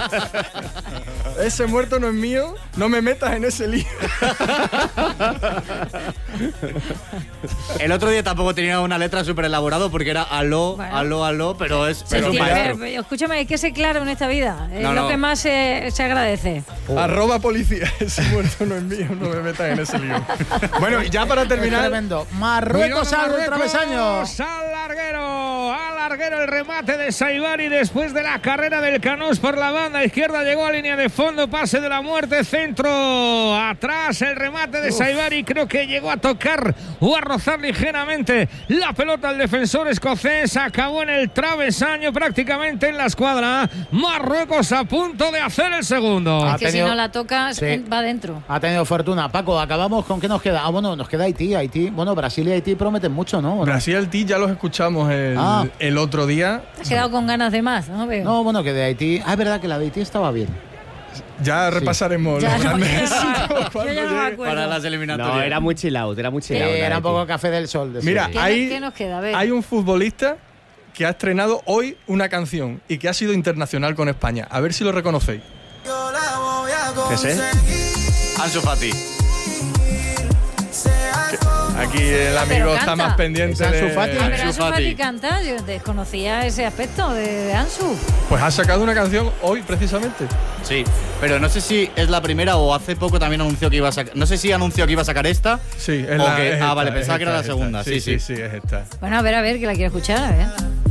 Ese muerto no es mío, no me metas en ese lío. El otro día tampoco tenía una letra súper elaborada porque era aló, Bueno. aló, aló, pero es. Se Pero entiende, maestro. pero, escúchame, hay que ser claro en esta vida. Es No, lo no. que más se, se agradece. Arroba policía, ese muerto no es mío, no me metas en ese lío. Bueno, y ya para Es terminar, tremendo. Marruecos Cuidado, al travesaño. Marruecos, al larguero, al larguero el remate de Saibari después de la carrera del Canós por la banda izquierda, llegó a línea de fondo, pase de la muerte, centro, atrás el remate de Saibari, creo que llegó a tocar o a rozar ligeramente la pelota al defensor escocés, acabó en el travesaño prácticamente en la escuadra. Marruecos a punto de hacer el segundo. Ha Es que tenido- si no la tocas, Sí. en- va dentro. Ha tenido fortuna. Paco, acabamos con qué nos queda. Ah, bueno, nos queda Haití, Haití. Bueno, Brasil y Haití prometen mucho, ¿no? ¿O no? Brasil y Haití ya los escuchamos el, Ah. el otro día. Te has quedado con ganas de más, ¿no? Veo. No, bueno, que de Haití. Ah, es verdad que la de Haití estaba bien. Ya repasaremos Ya los no me grandes acuerdo. éxitos Yo cuando ya no me llegue. acuerdo. Para las eliminatorias. No, era muy chill out, era muy chill out. Eh, la era un Haití. poco café del sol. De Mira, sí. ¿Qué, no- hay, qué nos queda? A ver. hay un futbolista que ha estrenado hoy una canción y que ha sido internacional con España. A ver si lo reconocéis. ¿Qué sé? Ansu Fati. Aquí el amigo Pero está canta. más pendiente ¿Es Ansu de... Fati? Ah, pero Ansu Ansu Fati Fati. canta, yo desconocía ese aspecto de, de Ansu. Pues ha sacado una canción hoy precisamente. Sí, pero no sé si es la primera o hace poco también anunció que iba a sacar. No sé si anunció que iba a sacar esta. Sí, es O la, que- es ah, esta, vale, es pensaba que era esta, la es segunda. esta. Sí, sí, sí. sí, es esta. Bueno, a ver, a ver, que la quiero escuchar, a ver.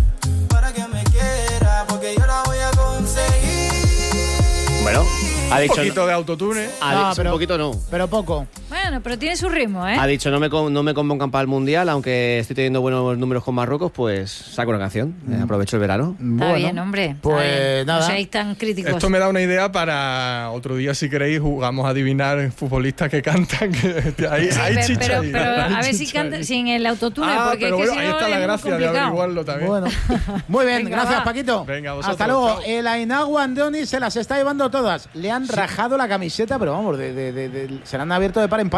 Bueno, ha Un dicho. poquito de autotune. Ha No, dicho pero- un poquito no. Pero poco. Bueno, pero tiene su ritmo, ¿eh? Ha dicho no me, con- no me convocan para el Mundial, aunque estoy teniendo buenos números con Marruecos, pues saco una canción. Eh, aprovecho el verano. Está Bueno, bien, hombre. está pues bien. nada. No seáis tan críticos. Esto me da una idea para otro día, si queréis, jugamos a adivinar futbolistas que cantan. Que hay, Sí, hay pe- chicha pero, ahí, pero hay a ver si chicha canta ahí. sin el autotune, Ah, porque pero es que bueno, si ahí no está es la muy gracia de complicado. averiguarlo también. Bueno, muy bien, Venga, gracias va. Paquito. Venga, vosotros, Hasta luego. chao. El Ainagua Andoni se las está llevando todas. Le han rajado la camiseta, pero vamos, de, de- de- de- se la han abierto de par en par.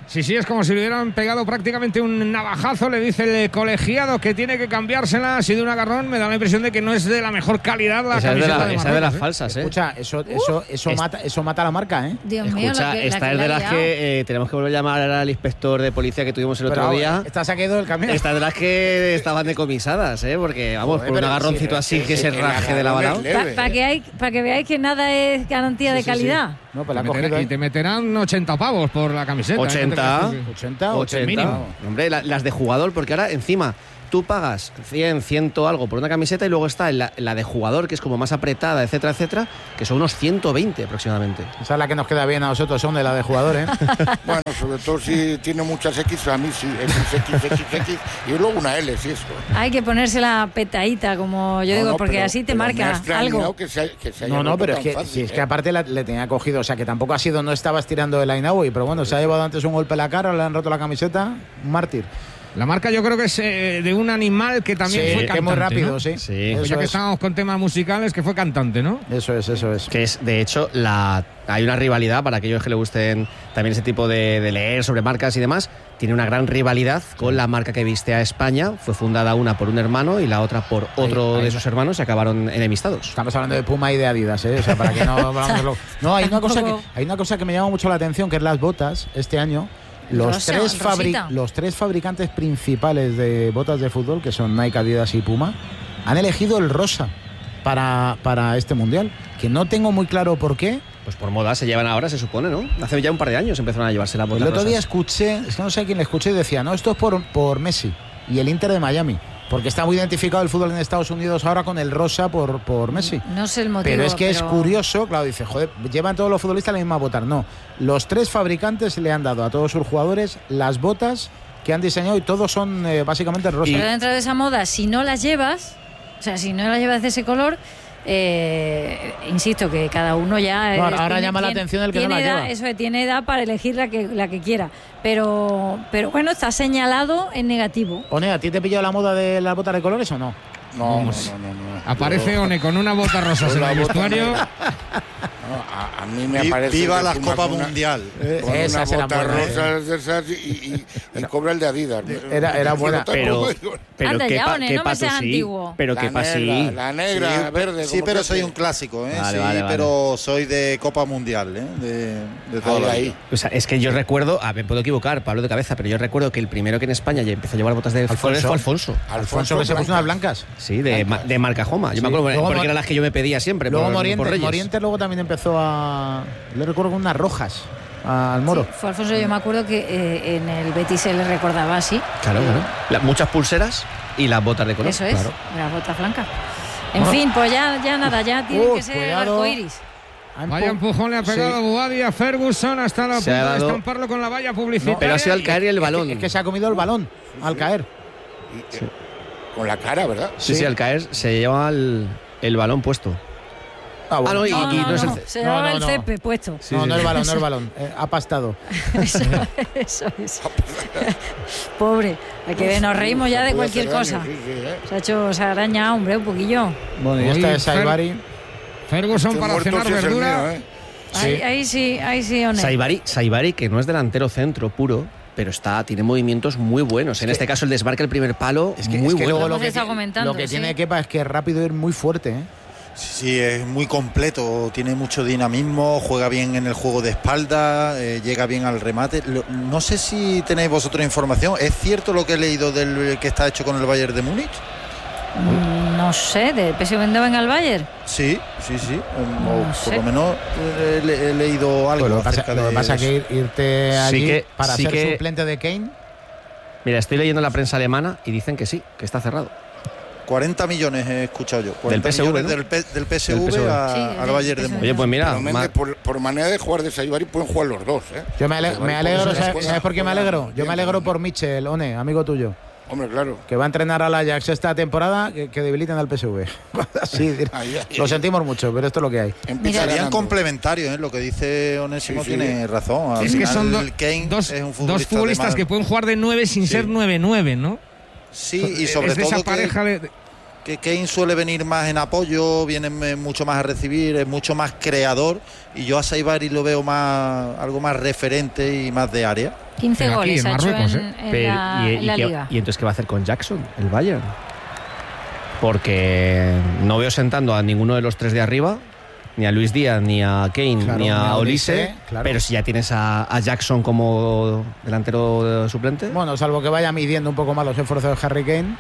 Sí, sí, es como si le hubieran pegado prácticamente un navajazo, le dice el colegiado que tiene que cambiársela. Ha sido un agarrón, me da la impresión de que no es de la mejor calidad la esa camiseta es de, la, de, esa Marruecos, de las ¿eh? falsas, ¿eh? Escucha, eso, eso, eso, es, mata, eso mata la marca, ¿eh? Dios mío, Escucha, la que, esta la es que de le ha las liado. que eh, tenemos que volver a llamar al inspector de policía que tuvimos el Pero otro ahora, día. Esta se ha quedado del camión. Esta es de las que estaban decomisadas, ¿eh? Porque, vamos, Joder, por un pero agarroncito sí, así sí, que sí, se sí, raje de la balao. Para que, hay- pa que veáis que nada es garantía Sí, de sí, sí. calidad. No, pues la Te ha meterá- cogido, y ¿eh? te meterán ochenta pavos por la camiseta. ¿eh? ochenta, ochenta, ochenta. mínimo. Hombre, la- las de jugador, porque ahora encima tú pagas cien, cien algo por una camiseta y luego está la, la de jugador, que es como más apretada, etcétera, etcétera, que son unos ciento veinte aproximadamente. Esa es la que nos queda bien a nosotros, son de la de jugador, ¿eh? Bueno, sobre todo si tiene muchas X, a mí sí, X, X, X, X, y luego una L, sí, eso. Hay que ponérsela petadita, como yo No, digo, no, porque pero- así te pero me ha marca extrañado algo. Que se, que se haya No, no, roto pero es tan que, fácil, si es ¿eh? que aparte la- le tenía cogido, o sea, que tampoco ha sido, no estabas tirando el Ainaui, pero bueno, se ha llevado antes un golpe en la cara, le han roto la camiseta, un mártir. La marca yo creo que es eh, de un animal que también Sí, fue que cantante, muy rápido, ¿no? sí. Sí. Eso Pues ya que es. estábamos con temas musicales, que fue cantante, ¿no? Eso es, eso es. Que es, de hecho, la hay una rivalidad para aquellos que le gusten también ese tipo de, de leer sobre marcas y demás. Tiene una gran rivalidad con la marca que viste a España. Fue fundada una por un hermano y la otra por otro Ahí, ahí. de sus hermanos y acabaron enemistados. Estamos hablando de Puma y de Adidas, ¿eh? O sea, para que no hablamos lo- No, hay una cosa que Tampoco. hay una cosa que me llama mucho la atención, que es las botas este año. Los Rosa, tres, fabri- rosita. los tres fabricantes principales de botas de fútbol, que son Nike, Adidas y Puma, han elegido el rosa para, para este mundial. Que no tengo muy claro por qué. Pues por moda se llevan ahora, se supone, ¿no? Hace ya un par de años empezaron a llevarse la El botas otro día rosas. escuché, es que no sé a quién le escuché, y decía, no, esto es por, por Messi y el Inter de Miami. Porque está muy identificado el fútbol en Estados Unidos ahora con el rosa por, por Messi. No sé el motivo. Pero es que es pero- curioso, claro, dice, joder, llevan todos los futbolistas la misma botas. No, los tres fabricantes le han dado a todos sus jugadores las botas que han diseñado y todos son eh, básicamente rosas. Pero dentro de esa moda, si no las llevas, o sea, si no las llevas de ese color, eh, insisto que cada uno ya. No, eh, ahora llama la atención el que no tiene la edad, lleva. Eso es, tiene edad para elegir la que, la que quiera. Pero, pero bueno, está señalado en negativo. One, ¿a ti te pilló la moda de las botas de colores o no? No, no, Vamos. no, no, no. Aparece Yo- One con una bota rosa yo en la el bota vestuario. negra. No, a, a mí me Vi- aparece. viva el de las Puma Copas con una- Mundial. Con Esa una será bota buena, ¿eh? rosa de esas y, y, y cobra el de Adidas. Era- era buena. Pero, pero Anda qué ya, pa- One, qué no me paso seas sí. antiguo. Pero La qué pa' sí. negra, la negra, verde. Sí, como pero que soy sea. un clásico, ¿eh? Vale, sí, vale, vale. pero soy de Copa Mundial, ¿eh? De, de toda Ahí, la ahí. vida. O sea, es que yo recuerdo, a ver, puedo equivocar, Pablo de cabeza, pero yo recuerdo que el primero que en España ya empezó a llevar botas de Alfonso. colores fue Alfonso. Alfonso, que se puso unas blancas. Sí, de, ma- de marca Joma. Yo Sí. me acuerdo Luego porque Mor- eran las que yo me pedía siempre. Luego por, por Morientes, Reyes. Morientes luego también empezó a... Le recuerdo con unas rojas al Moro. Sí, fue Alfonso, yo me acuerdo que eh, en el Betis se le recordaba así. Claro, claro. La- muchas pulseras y las botas de color. Eso es, Claro. la bota blanca. En Bueno. fin, pues ya, ya nada, ya tiene Uy, que ser cuidado. arcoiris. Ha Vaya empu- empujón le ha pegado Sí. Boadi a Ferguson hasta la Se punto ha de dado- estamparlo con la valla publicitaria. Pero ha sido al y- caer y el Es balón. que, es que se ha comido el balón al caer. Y, eh, Con la cara, ¿verdad? Sí, sí, al caer se lleva el, el balón puesto. Ah, bueno. Ah, no, y, No, y no, no es el no, ce- se no, llevaba no, el no. césped puesto. Sí, no, sí, no sí. el balón, no el balón. Eh, ha pastado. Eso, eso es. Pobre, hay que ver, nos reímos ya de Puede cualquier hacer cosa. daño, sí, sí, ¿eh? Se ha hecho, se ha arañado, hombre, un poquillo. Bueno, y Oye, esta es Fer- Saibari. Ferguson Este para muerto cenar sí es el verdura. mío, ¿eh? Ahí, ahí sí, ahí sí, One. Saibari, Saibari, que no es delantero centro puro, pero está, tiene movimientos muy buenos. En este caso, el desmarque, el primer palo, Es que, muy es que bueno. luego lo Hemos que, estado ti- comentando, lo que sí. tiene Kepa es que es rápido y muy fuerte. ¿eh? Sí, sí, es muy completo, tiene mucho dinamismo, juega bien en el juego de espalda, eh, llega bien al remate. Lo- no sé si tenéis vosotros información, ¿es cierto lo que he leído del que está hecho con el Bayern de Múnich? Mm, No sé, ¿del P S V Eindhoven al Bayern? Sí, sí, sí, o- o No por sé. lo menos eh, he, le- he leído algo Pues lo que pasa, acerca lo que de pasa eso. que ir- irte Sí allí que- para sí ser que- suplente de Kane. Mira, estoy leyendo la prensa alemana y dicen que sí, que está cerrado. cuarenta millones he escuchado yo. cuarenta P S V, millones ¿no? del, P- del P S V, Del P S V. a- Sí, al sí, Bayern de eso Múnich. Oye, pues mira, Pero Méndez, ma- por, por manera de jugar de Saibari pueden jugar los dos, ¿eh? Yo me, ale- Saibari me puede alegro, ser ¿sabes, buena, sabes por qué me juega alegro? Yo bien me alegro también. por Mitchell, One, amigo tuyo, Hombre, claro. que va a entrenar al Ajax esta temporada, que, que debiliten al P S V. Así, Ahí, ahí. lo sentimos mucho, pero esto es lo que hay. Empieza Serían ganando. complementarios, ¿eh? Lo que dice Onésimo Sí, sí. tiene razón. Al Es que final, son do- Kane dos, es un dos futbolista, futbolistas de más- que pueden jugar de nueve sin Sí. ser nueve nueve, ¿no? Sí, y sobre es de todo esa que- pareja de, que Kane suele venir más en apoyo, viene eh, mucho más a recibir, es mucho más creador, y yo a Saibari lo veo más algo más referente y más de área. quince Pero aquí, goles en ha hecho Marruecos, en, ¿eh? en Pero, la, y, en y la qué- liga. y entonces, ¿qué va a hacer con Jackson, el Bayern? Porque no veo sentando a ninguno de los tres de arriba, ni a Luis Díaz, ni a Kane, Claro, ni a Olise. Olise, claro. Pero si ya tienes a, a Jackson como delantero suplente. Bueno, salvo que vaya midiendo un poco más los esfuerzos de Harry Kane.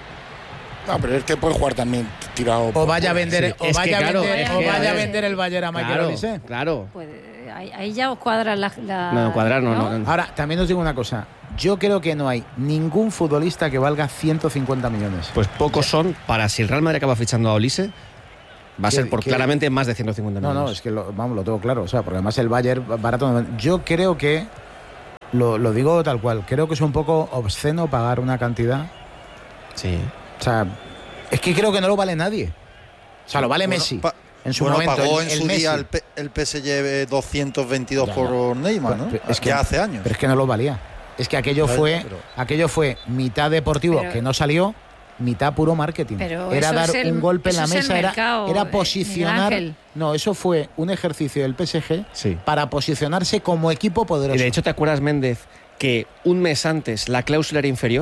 No, pero es que puede jugar también tirado. O vaya a vender, Sí, o es que vaya, claro, a vender, es o que- vaya a vender el Bayern a Michael Claro, Olise. claro. Pues, ahí, ahí ya os cuadra la, la- No, cuadrar no, no, no. Ahora, también os digo una cosa. Yo creo que no hay ningún futbolista que valga ciento cincuenta millones. Pues pocos son para si el Real Madrid acaba fichando a Olise, va a ¿Qué- ser por qué? claramente más de ciento cincuenta No, millones. no, es que lo, vamos, lo tengo claro. O sea, porque además el Bayern barato. no- Yo creo que, lo, lo digo tal cual, creo que es un poco obsceno pagar una cantidad. Sí. O sea, es que creo que no lo vale nadie. O sea, lo vale Bueno, Messi. pa- En su bueno, momento. pagó el, en el su Messi. día el, P- el P S G doscientos veintidós Ya, por Neymar, ¿no? Pero es que, ya hace años. Pero es que no lo valía. Es que aquello Claro, fue, pero- aquello fue mitad deportivo Pero- que no salió, mitad puro marketing. Pero Era eso dar es el- un golpe en eso la es el mesa, era, mercado, era eh, posicionar. Miguel Ángel. No, eso fue un ejercicio del P S G Sí. para posicionarse como equipo poderoso. Y de hecho, ¿te acuerdas, Méndez, que un mes antes la cláusula era inferior?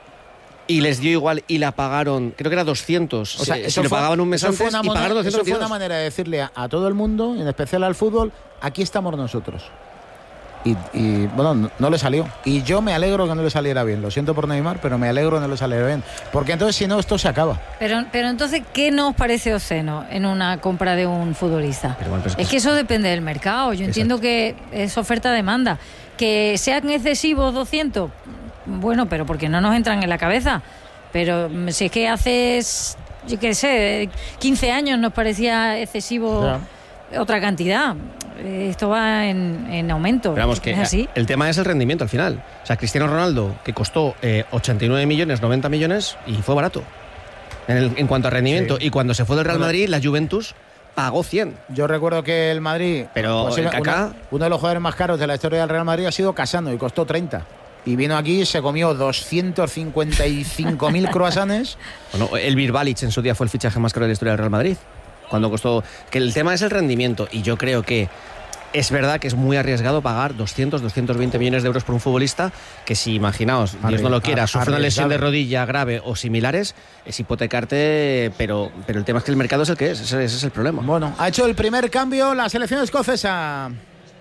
Y les dio igual y la pagaron, creo que era doscientos. O sea, si eso lo fue- pagaban un mes eso fue antes una y moneda- pagaron Eso fue doscientos una veintidós. manera de decirle a, a todo el mundo, en especial al fútbol, aquí estamos nosotros. Y, y, bueno, no, no le salió. Y yo me alegro que no le saliera bien. Lo siento por Neymar, pero me alegro que no le saliera bien. Porque entonces, si no, esto se acaba. Pero, pero entonces, ¿qué nos parece obsceno en una compra de un futbolista? Pero bueno, pues Es que eso depende del mercado. Yo entiendo que es oferta-demanda. Que sean excesivos doscientos, bueno, pero porque no nos entran en la cabeza. Pero mm, si es que hace, yo qué sé, quince años nos parecía excesivo otra cantidad. Eh, Esto va en, en aumento. Pero vamos, que ¿Es así? el tema es el rendimiento al final. O sea, Cristiano Ronaldo, que costó eh, ochenta y nueve millones, noventa millones, y fue barato. En, el- en cuanto a rendimiento. Sí. Y cuando se fue del Real Bueno. Madrid, la Juventus pagó cien. Yo recuerdo que el Madrid, Pero pues, el una- Kaká- uno de los jugadores más caros de la historia del Real Madrid ha sido Casano y costó treinta. Y vino aquí y se comió doscientos cincuenta y cinco mil croissants. Bueno, el Birbalic en su día fue el fichaje más caro de la historia del Real Madrid. Cuando costó. Que el tema es el rendimiento. Y yo creo que es verdad que es muy arriesgado pagar doscientos, doscientos veinte millones de euros por un futbolista que, si imaginaos, Dios no lo quiera, Arri- sufre una lesión de arriesgado. rodilla grave o similares, es hipotecarte, pero, pero el tema es que el mercado es el que es, ese, ese es el problema. Bueno, ha hecho el primer cambio la selección escocesa.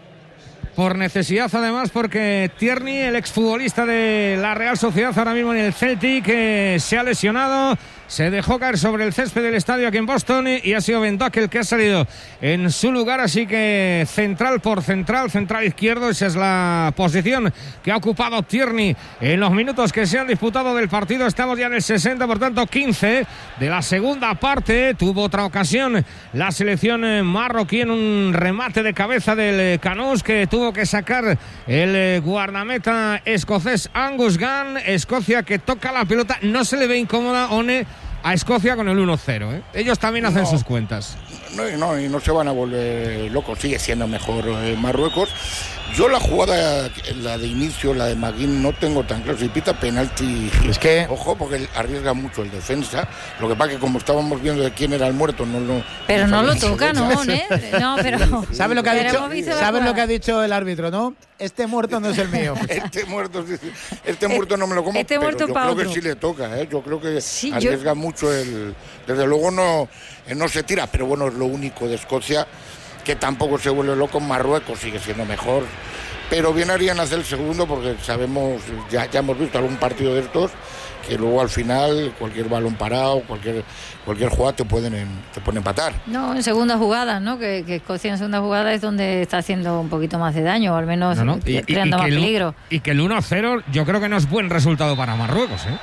Por necesidad, además, porque Tierney, el exfutbolista de la Real Sociedad, ahora mismo en el Celtic, eh, se ha lesionado. Se dejó caer sobre el césped del estadio aquí en Boston y ha sido Ben Doak el que ha salido en su lugar. Así que central por central, central izquierdo, esa es la posición que ha ocupado Tierney en los minutos que se han disputado del partido. Estamos ya en el sesenta, por tanto quince de la segunda parte. Tuvo otra ocasión la selección eh, marroquí en un remate de cabeza del eh, Canós que tuvo que sacar el eh, guardameta escocés Angus Gunn. Escocia que toca la pelota, no se le ve incómoda, One, a Escocia con el uno cero. ¿eh? Ellos también hacen No. sus cuentas. No, y no, y no se van a volver locos, sigue siendo mejor eh, Marruecos. Yo la jugada, la de inicio, la de Maguín, no tengo tan claro. Si pita penalti, es que ojo, porque arriesga mucho el defensa. Lo que pasa que como estábamos viendo de quién era el muerto, no lo. Pero no lo sabemos. toca, ¿no? ¿eh? No, pero. ¿Sabes lo que ha pero dicho? hemos visto la ¿Sabes lo jugada. que ha dicho el árbitro, no? Este muerto no es el mío. Este muerto, este muerto no me lo como, Este pero muerto yo pa' creo otro. que sí le toca, ¿eh? Yo creo que Sí, arriesga yo- mucho el. Desde luego no, eh, no se tira, pero bueno, es lo único de Escocia que tampoco se vuelve loco. Marruecos sigue siendo mejor, pero bien harían hacer el segundo porque sabemos, ya, ya hemos visto algún partido de estos que luego al final cualquier balón parado, cualquier cualquier jugada te pueden en- te pueden empatar. No, en segunda jugada, ¿no? Que, que Escocia en segunda jugada es donde está haciendo un poquito más de daño, o al menos No, no, y- y- creando y más que el- peligro. Y que el uno cero yo creo que no es buen resultado para Marruecos. ¿eh?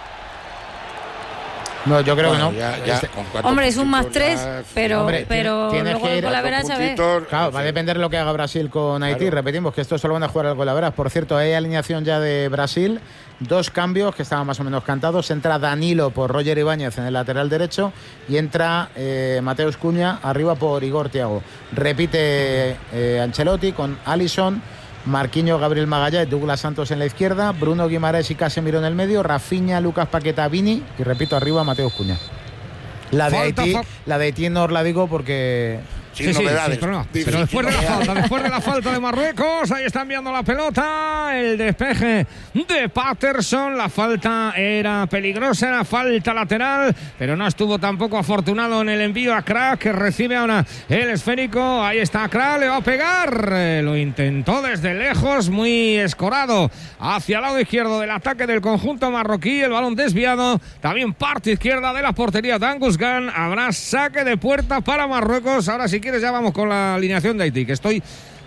No, yo creo Bueno, que no. ya- ya Este- con cuatro Hombre, es un más puntitos tres, ya- pero, Hombre, pero tienes luego que el ir a Golaveras, a ver. puntitos. Claro, va a depender de lo que haga Brasil con Haití. Claro. Repetimos que estos solo van a jugar al Golaveras. Por cierto, hay alineación ya de Brasil. Dos cambios que estaban más o menos cantados. Entra Danilo por Roger Ibáñez en el lateral derecho y entra eh, Mateus Cunha arriba por Igor Thiago. Repite eh, Ancelotti con Alisson, Marquinhos, Gabriel Magallanes, Douglas Santos en la izquierda, Bruno Guimaraes y Casemiro en el medio, Rafinha, Lucas Paqueta, Vini y repito arriba Mateus Cunha. La de, Falta Haití, fa- la de Haití no os la digo porque sin sí, novedades. Sí, pero, no. Sí, pero sí, después de la novedades. falta, después de la falta de Marruecos, ahí está enviando la pelota, el despeje de Patterson, la falta era peligrosa, era falta lateral, pero no estuvo tampoco afortunado en el envío a Crack, que recibe ahora el esférico, ahí está Crack, le va a pegar, eh, lo intentó desde lejos, muy escorado hacia el lado izquierdo del ataque del conjunto marroquí, el balón desviado, también parte izquierda de la portería de Angus Gunn, habrá saque de puerta para Marruecos. Ahora si quieres ya vamos con la alineación de Haití, que estoy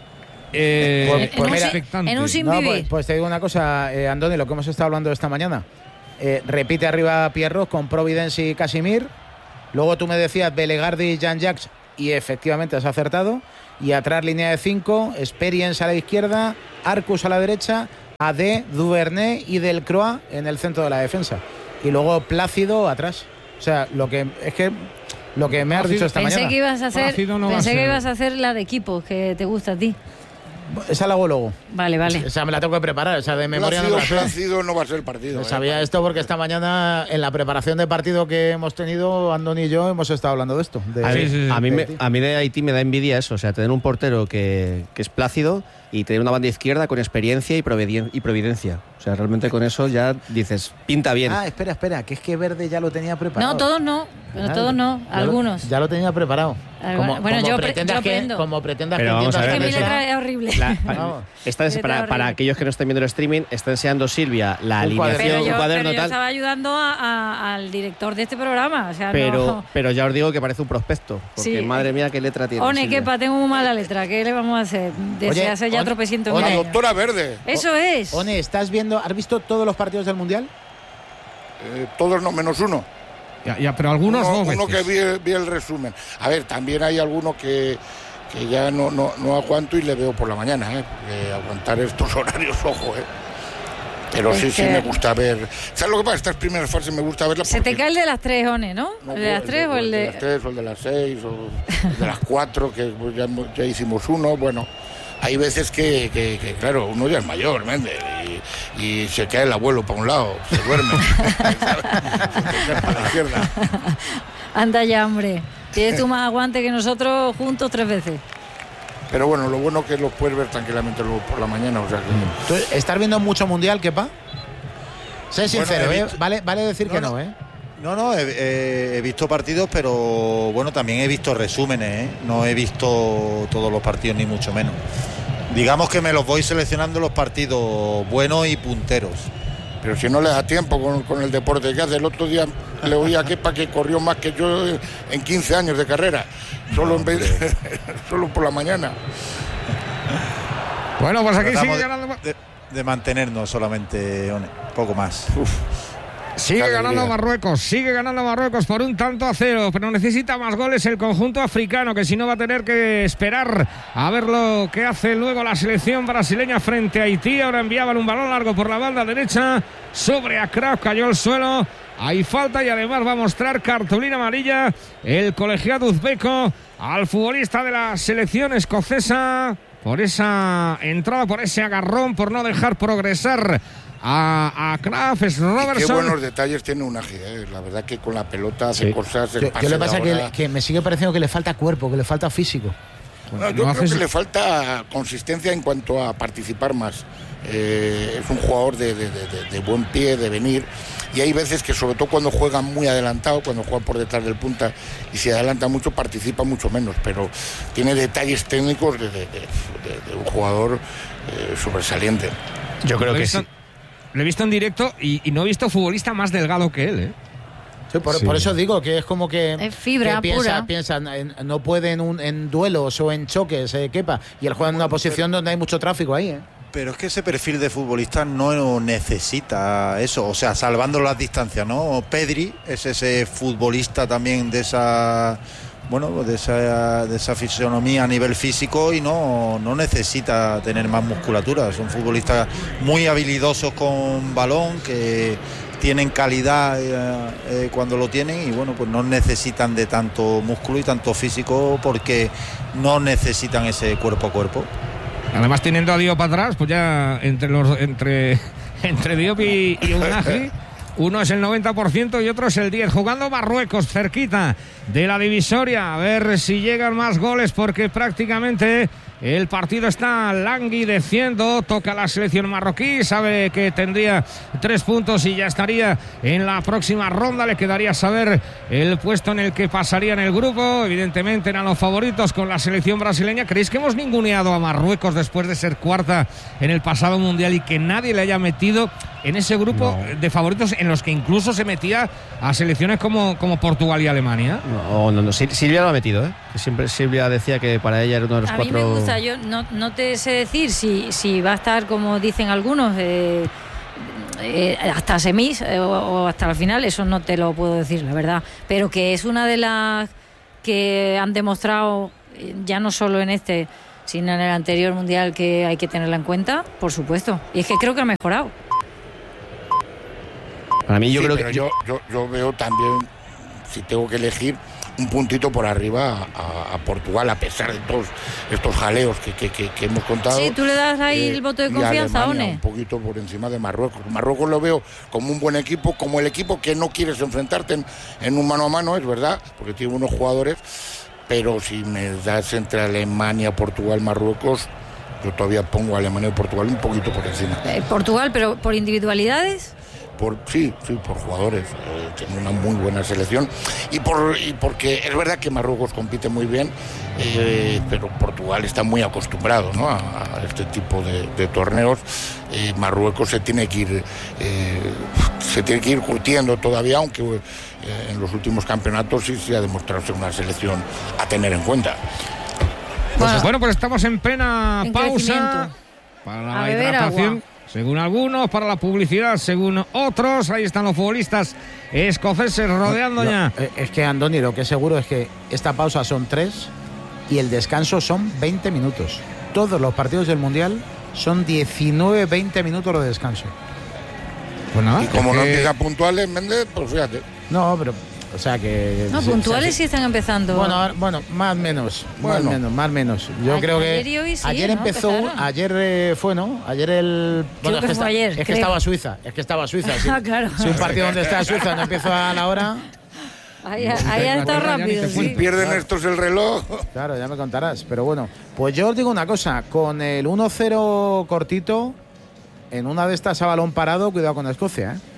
eh, pues, pues mira, expectante. en un sin no, vivir. pues, pues te digo una cosa, eh, Andoni, lo que hemos estado hablando esta mañana. Eh, repite arriba Pierrot con Providence y Casimir. Luego tú me decías Belegardi y Jean-Jacques, y efectivamente has acertado. Y atrás línea de cinco, Experience a la izquierda, Arcus a la derecha, Adé, Duvernay y Delcroix en el centro de la defensa. Y luego Plácido atrás. O sea, lo que es que lo que me has dicho esta pensé mañana. Que ibas a hacer, no pensé que ser. ibas a hacer la de equipo, que te gusta a ti. Esa la hago luego. Vale, vale. Esa me la tengo que preparar, esa de memoria Plácido, no me la sé. Plácido no va a ser partido. Pues ¿eh? sabía esto porque esta mañana en la preparación de partido que hemos tenido, Andoni y yo hemos estado hablando de esto. De, A, mí, sí, sí, sí, a, mí de me, Haití. a mí de Haití me da envidia eso, o sea, tener un portero que, que es plácido y tener una banda izquierda con experiencia y, providen- y providencia. O sea, realmente con eso ya dices, pinta bien. Ah, espera, espera, que es que Verde ya lo tenía preparado. No, todos no, pero todos no, Ya lo- algunos. ya lo tenía preparado. Algunos. Bueno, yo pre- pretendas yo que, aprendo. como pretendas Pero que vamos a entiendas ver, Es que mi que letra es horrible. La- para, está des- Letra para, horrible. para aquellos que no estén viendo el streaming, está enseñando Silvia la Un cuaderno. alineación, Pero un yo, cuaderno pero yo tal. estaba ayudando a- a- al director de este programa. O sea, Pero, no. pero ya os digo que parece un prospecto. Porque Sí. madre mía, qué letra tiene. One, Silvia. quepa, tengo muy mala letra. ¿Qué le vamos a hacer? Desde hace ya One- tropecientos One- mil La años. doctora Verde. Eso es. One, ¿estás viendo, has visto todos los partidos del Mundial? Eh, todos no, menos uno. Ya, ya, pero algunos uno, dos uno que veces. vi, vi el resumen. A ver, también hay alguno que, que ya no, no, no aguanto y le veo por la mañana. ¿eh? Porque aguantar estos horarios, ojo. ¿eh? Pero sí, Es sí que- me gusta ver. ¿Sabes lo que pasa? Estas primeras fases me gusta verlas Se porque... te cae el de las tres, One, ¿no? No, ¿El de las tres o el de...? las tres o el de las seis o el de las cuatro, que pues, ya, hemos- ya hicimos uno. Bueno, hay veces que, que, que, claro, uno ya es mayor, ¿me y, y se cae el abuelo para un lado, se duerme. Se cae para la izquierda. Anda ya, hombre. Tienes tú más aguante que nosotros juntos tres veces. Pero bueno, lo bueno es que los puedes ver tranquilamente luego por la mañana. O sea que... ¿Tú estás viendo mucho Mundial, Kepa? Sé sincero, Bueno, he ¿eh? visto- Vale, vale decir que no, ¿eh? No, no, he, he- he visto partidos, pero bueno, también he visto resúmenes, ¿eh? No he visto todos los partidos, ni mucho menos. Digamos que me los voy seleccionando los partidos buenos y punteros. Pero si no le da tiempo con, con el deporte que hace. El otro día le oí a Kepa que corrió más que yo en quince años de carrera. Solo, en vez de- solo por la mañana. Bueno, pues aquí Tratamos sigue de- ganando. De, de mantenernos solamente, One, poco más. Sigue Qué ganando alegría. Marruecos, sigue ganando Marruecos por un tanto a cero, pero necesita más goles el conjunto africano, que si no va a tener que esperar a ver lo que hace luego la selección brasileña frente a Haití. Ahora enviaban un balón largo por la banda derecha sobre Akraf, cayó al suelo. Hay falta y además va a mostrar cartulina amarilla el colegiado uzbeco al futbolista de la selección escocesa por esa entrada, por ese agarrón, por no dejar progresar a, a Kraft, es Y qué Robertson. buenos detalles tiene Unagi, ¿eh? La verdad que con la pelota hace Sí. cosas. el Yo, pase yo le de pasa que, ahora. que me sigue pareciendo que le falta cuerpo, que le falta físico. No, yo creo que le falta consistencia en cuanto a participar más. Eh, es un jugador de, de- de- de- de buen pie, de venir, y hay veces que sobre todo cuando juega muy adelantado, cuando juega por detrás del punta y se adelanta mucho, participa mucho menos, pero tiene detalles técnicos de, de- de- de- de un jugador eh, sobresaliente. Yo creo Lo he que visto- sí. Lo he visto en directo y, y no he visto futbolista más delgado que él, ¿eh? Sí, por, Sí. por eso digo que es como que, Es fibra que piensa, pura. piensan, en- no puede en, un- en duelos o en choques, eh, Kepa, y él juega en una posición donde hay mucho tráfico ahí, ¿eh? Pero es que ese perfil de futbolista no necesita eso, o sea, salvando las distancias, ¿no? Pedri es ese futbolista también de esa, bueno, de esa, de esa fisonomía a nivel físico y no, no necesita tener más musculatura. Son futbolistas muy habilidosos con balón, que tienen calidad eh, eh, cuando lo tienen y bueno, pues no necesitan de tanto músculo y tanto físico porque no necesitan ese cuerpo a cuerpo. Además, teniendo a Diop atrás, pues ya entre los entre entre Diop y, y Unagi, Uno es el noventa por ciento y otro es el diez. Jugando Marruecos cerquita de la divisoria. A ver si llegan más goles porque prácticamente el partido está languideciendo. Toca la selección marroquí. Sabe que tendría tres puntos y ya estaría en la próxima ronda. Le quedaría saber el puesto en el que pasaría en el grupo. Evidentemente eran los favoritos con la selección brasileña. ¿Creéis que hemos ninguneado a Marruecos después de ser cuarta en el pasado mundial y que nadie le haya metido en ese grupo no. de favoritos en los que incluso se metía a selecciones como, como Portugal y Alemania? No, no, no. Silvia lo ha metido, ¿eh? Siempre Silvia decía que para ella era uno de los a cuatro. A mí me gusta, yo no, no te sé decir si, si va a estar, como dicen algunos, eh, eh, hasta semis eh, o, o hasta la final, eso no te lo puedo decir, la verdad. Pero que es una de las que han demostrado, ya no solo en este, sino en el anterior mundial, que hay que tenerla en cuenta, por supuesto. Y es que creo que ha mejorado. Para mí yo sí, creo pero que yo, yo, yo veo también, si tengo que elegir, un puntito por arriba a, a Portugal, a pesar de todos estos jaleos que, que, que, que hemos contado. Sí, tú le das ahí eh, el voto de confianza, Alemania, One. Un poquito por encima de Marruecos. Marruecos lo veo como un buen equipo, como el equipo que no quieres enfrentarte en, en un mano a mano, es verdad, porque tiene unos jugadores, pero si me das entre Alemania, Portugal, Marruecos, yo todavía pongo a Alemania y Portugal un poquito por encima. Eh, Portugal, pero por individualidades. Por, sí, sí, por jugadores, eh, tiene una muy buena selección y por y porque es verdad que Marruecos compite muy bien, eh, pero Portugal está muy acostumbrado, ¿no? a, a este tipo de, de torneos. Eh, Marruecos se tiene que ir eh, se tiene que ir curtiendo todavía, aunque eh, en los últimos campeonatos sí se ha demostrado ser una selección a tener en cuenta. Bueno, bueno pues estamos en plena en pausa para la hidratación. Agua. Según algunos, para la publicidad, según otros. Ahí están los futbolistas escoceses rodeando no, ya. No, es que, Andoni, lo que es seguro es que esta pausa son tres y el descanso son veinte minutos. Todos los partidos del Mundial son diecinueve veinte minutos de descanso. Pues nada, y como no que... empieza puntuales, Méndez, pues fíjate. No, pero... O sea que... No, puntuales sí están empezando. Bueno, bueno, más menos, bueno. más menos, más menos. Yo ayer, creo que ayer, y hoy sí, ayer ¿no? empezó, Empezaron. ayer eh, fue, ¿no? Ayer el... Bueno, es que, que está, ayer, es que creo. estaba Suiza, es que estaba Suiza. Sí. Ah, claro. Si un partido donde está Suiza no empieza a la hora... Ahí, ahí ha estado rápido, sí. Pierden claro. estos el reloj. Claro, ya me contarás. Pero bueno, pues yo os digo una cosa. Con el uno cero cortito, en una de estas a balón parado, cuidado con Escocia, ¿eh?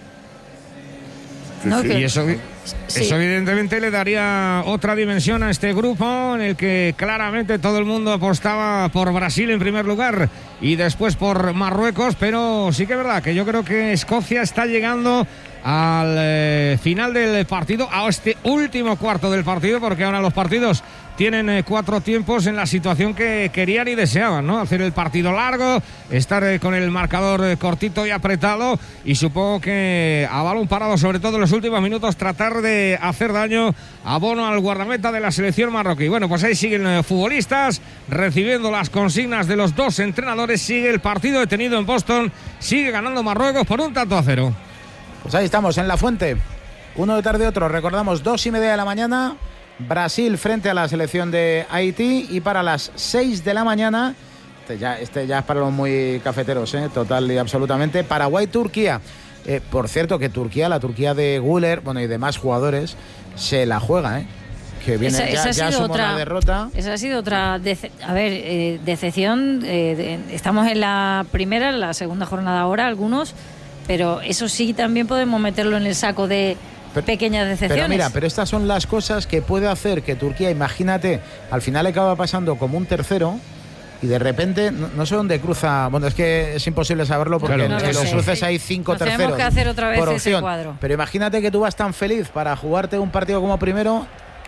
No, que... Y eso, sí. eso evidentemente le daría otra dimensión a este grupo en el que claramente todo el mundo apostaba por Brasil en primer lugar y después por Marruecos, pero sí que es verdad que yo creo que Escocia está llegando al eh, final del partido, a este último cuarto del partido, porque ahora los partidos tienen eh, cuatro tiempos en la situación que querían y deseaban, ¿no? Hacer el partido largo, estar eh, con el marcador eh, cortito y apretado, y supongo que a balón parado, sobre todo en los últimos minutos, tratar de hacer daño a Bono, al guardameta de la selección marroquí. Bueno, pues ahí siguen eh, futbolistas recibiendo las consignas de los dos entrenadores. Sigue el partido detenido en Boston, sigue ganando Marruecos por un tanto a cero. Pues ahí estamos, en la fuente. Uno de tarde, otro. Recordamos, dos y media de la mañana, Brasil frente a la selección de Haití. Y para las seis de la mañana, este ya, este ya es para los muy cafeteros, ¿eh? Total y absolutamente, Paraguay-Turquía. Eh, por cierto, que Turquía, la Turquía de Güler, bueno, y demás jugadores, se la juega, ¿eh? Que viene esa, ya, esa ya sumó otra, una derrota. Esa ha sido otra, dece- a ver, eh, decepción. Eh, de, estamos en la primera, en la segunda jornada ahora, algunos... Pero eso sí también podemos meterlo en el saco de pero, pequeñas decepciones. Pero mira, pero estas son las cosas que puede hacer que Turquía, imagínate, al final acaba pasando como un tercero y de repente, no, no sé dónde cruza, bueno, es que es imposible saberlo porque claro, en, no en los sé. cruces hay cinco Nos terceros. tenemos que hacer otra vez por ese opción. cuadro. Pero imagínate que tú vas tan feliz para jugarte un partido como primero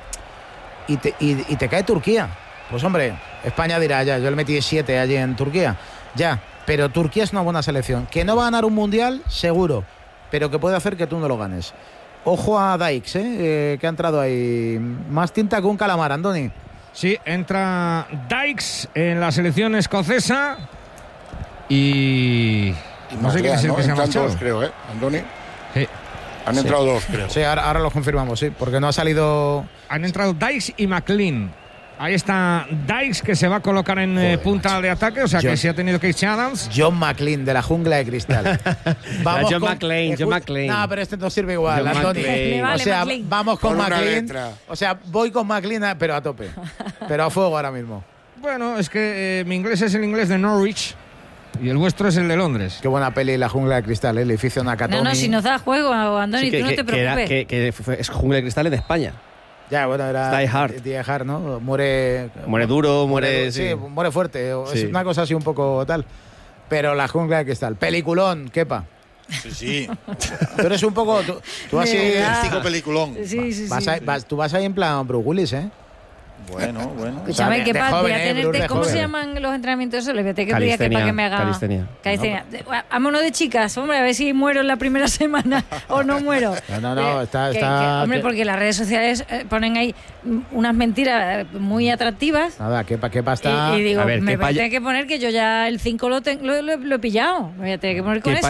y te, y, y te cae Turquía. Pues hombre, España dirá, ya, yo le metí siete allí en Turquía, ya. Pero Turquía es una buena selección. Que no va a ganar un mundial, seguro. Pero que puede hacer que tú no lo ganes. Ojo a Dykes, ¿eh? Eh, que ha entrado ahí. Más tinta que un calamar, Andoni. Sí, entra Dykes en la selección escocesa. Y... y no sé quién es el ¿no? que se ha marchado. Dos, creo, ¿eh, Andoni? Sí. Han sí. entrado dos, creo. Sí, ahora, ahora lo confirmamos, sí. Porque no ha salido... Han entrado Dykes y McLean. Ahí está Dykes, que se va a colocar en eh, punta de ataque, o sea John, que se ha tenido que irse Adams. John McLean, de la jungla de cristal. Vamos John con, McLean, John McLean. No, pero este no sirve igual, Antonio. Vale, o sea, McLean. Vamos con, con McLean. O sea, voy con McLean, pero a tope. Pero a fuego ahora mismo. Bueno, es que eh, mi inglés es el inglés de Norwich y el vuestro es el de Londres. Qué buena peli, La jungla de cristal, ¿eh? El edificio Nakatomi. No, no, si nos da juego, Andoni, sí, tú no te preocupes. Que, que, que es Jungla de Cristal de España. Ya, bueno, era Die Hard. Die Hard, ¿no? Muere... Muere duro, muere... muere sí, sí, muere fuerte. Sí. Es una cosa así un poco tal. Pero La jungla de cristal. Peliculón, Kepa. Sí, sí. Tú eres un poco... Tú, tú vas así... peliculón. Sí, sí, vas sí. A, vas, tú vas ahí en plan Bruce Willis, ¿eh? Bueno, bueno. Escúchame, ¿qué pasa? Voy a tenerte, ¿cómo se llaman los entrenamientos esos? Le voy a tener que pedir a Kepa que me haga. Calistenia. Calistenia. Vámonos de chicas, hombre, a ver si muero en la primera semana o no muero. No, no, no, eh, está. Que, está que, hombre, que... porque las redes sociales ponen ahí unas mentiras muy atractivas. Nada, Kepa, Kepa está. Y, y digo, a ver, me Kepa voy a ya... tener que poner que yo ya el cinco lo, ten, lo, lo, lo he pillado. Me voy a tener que poner con Kepa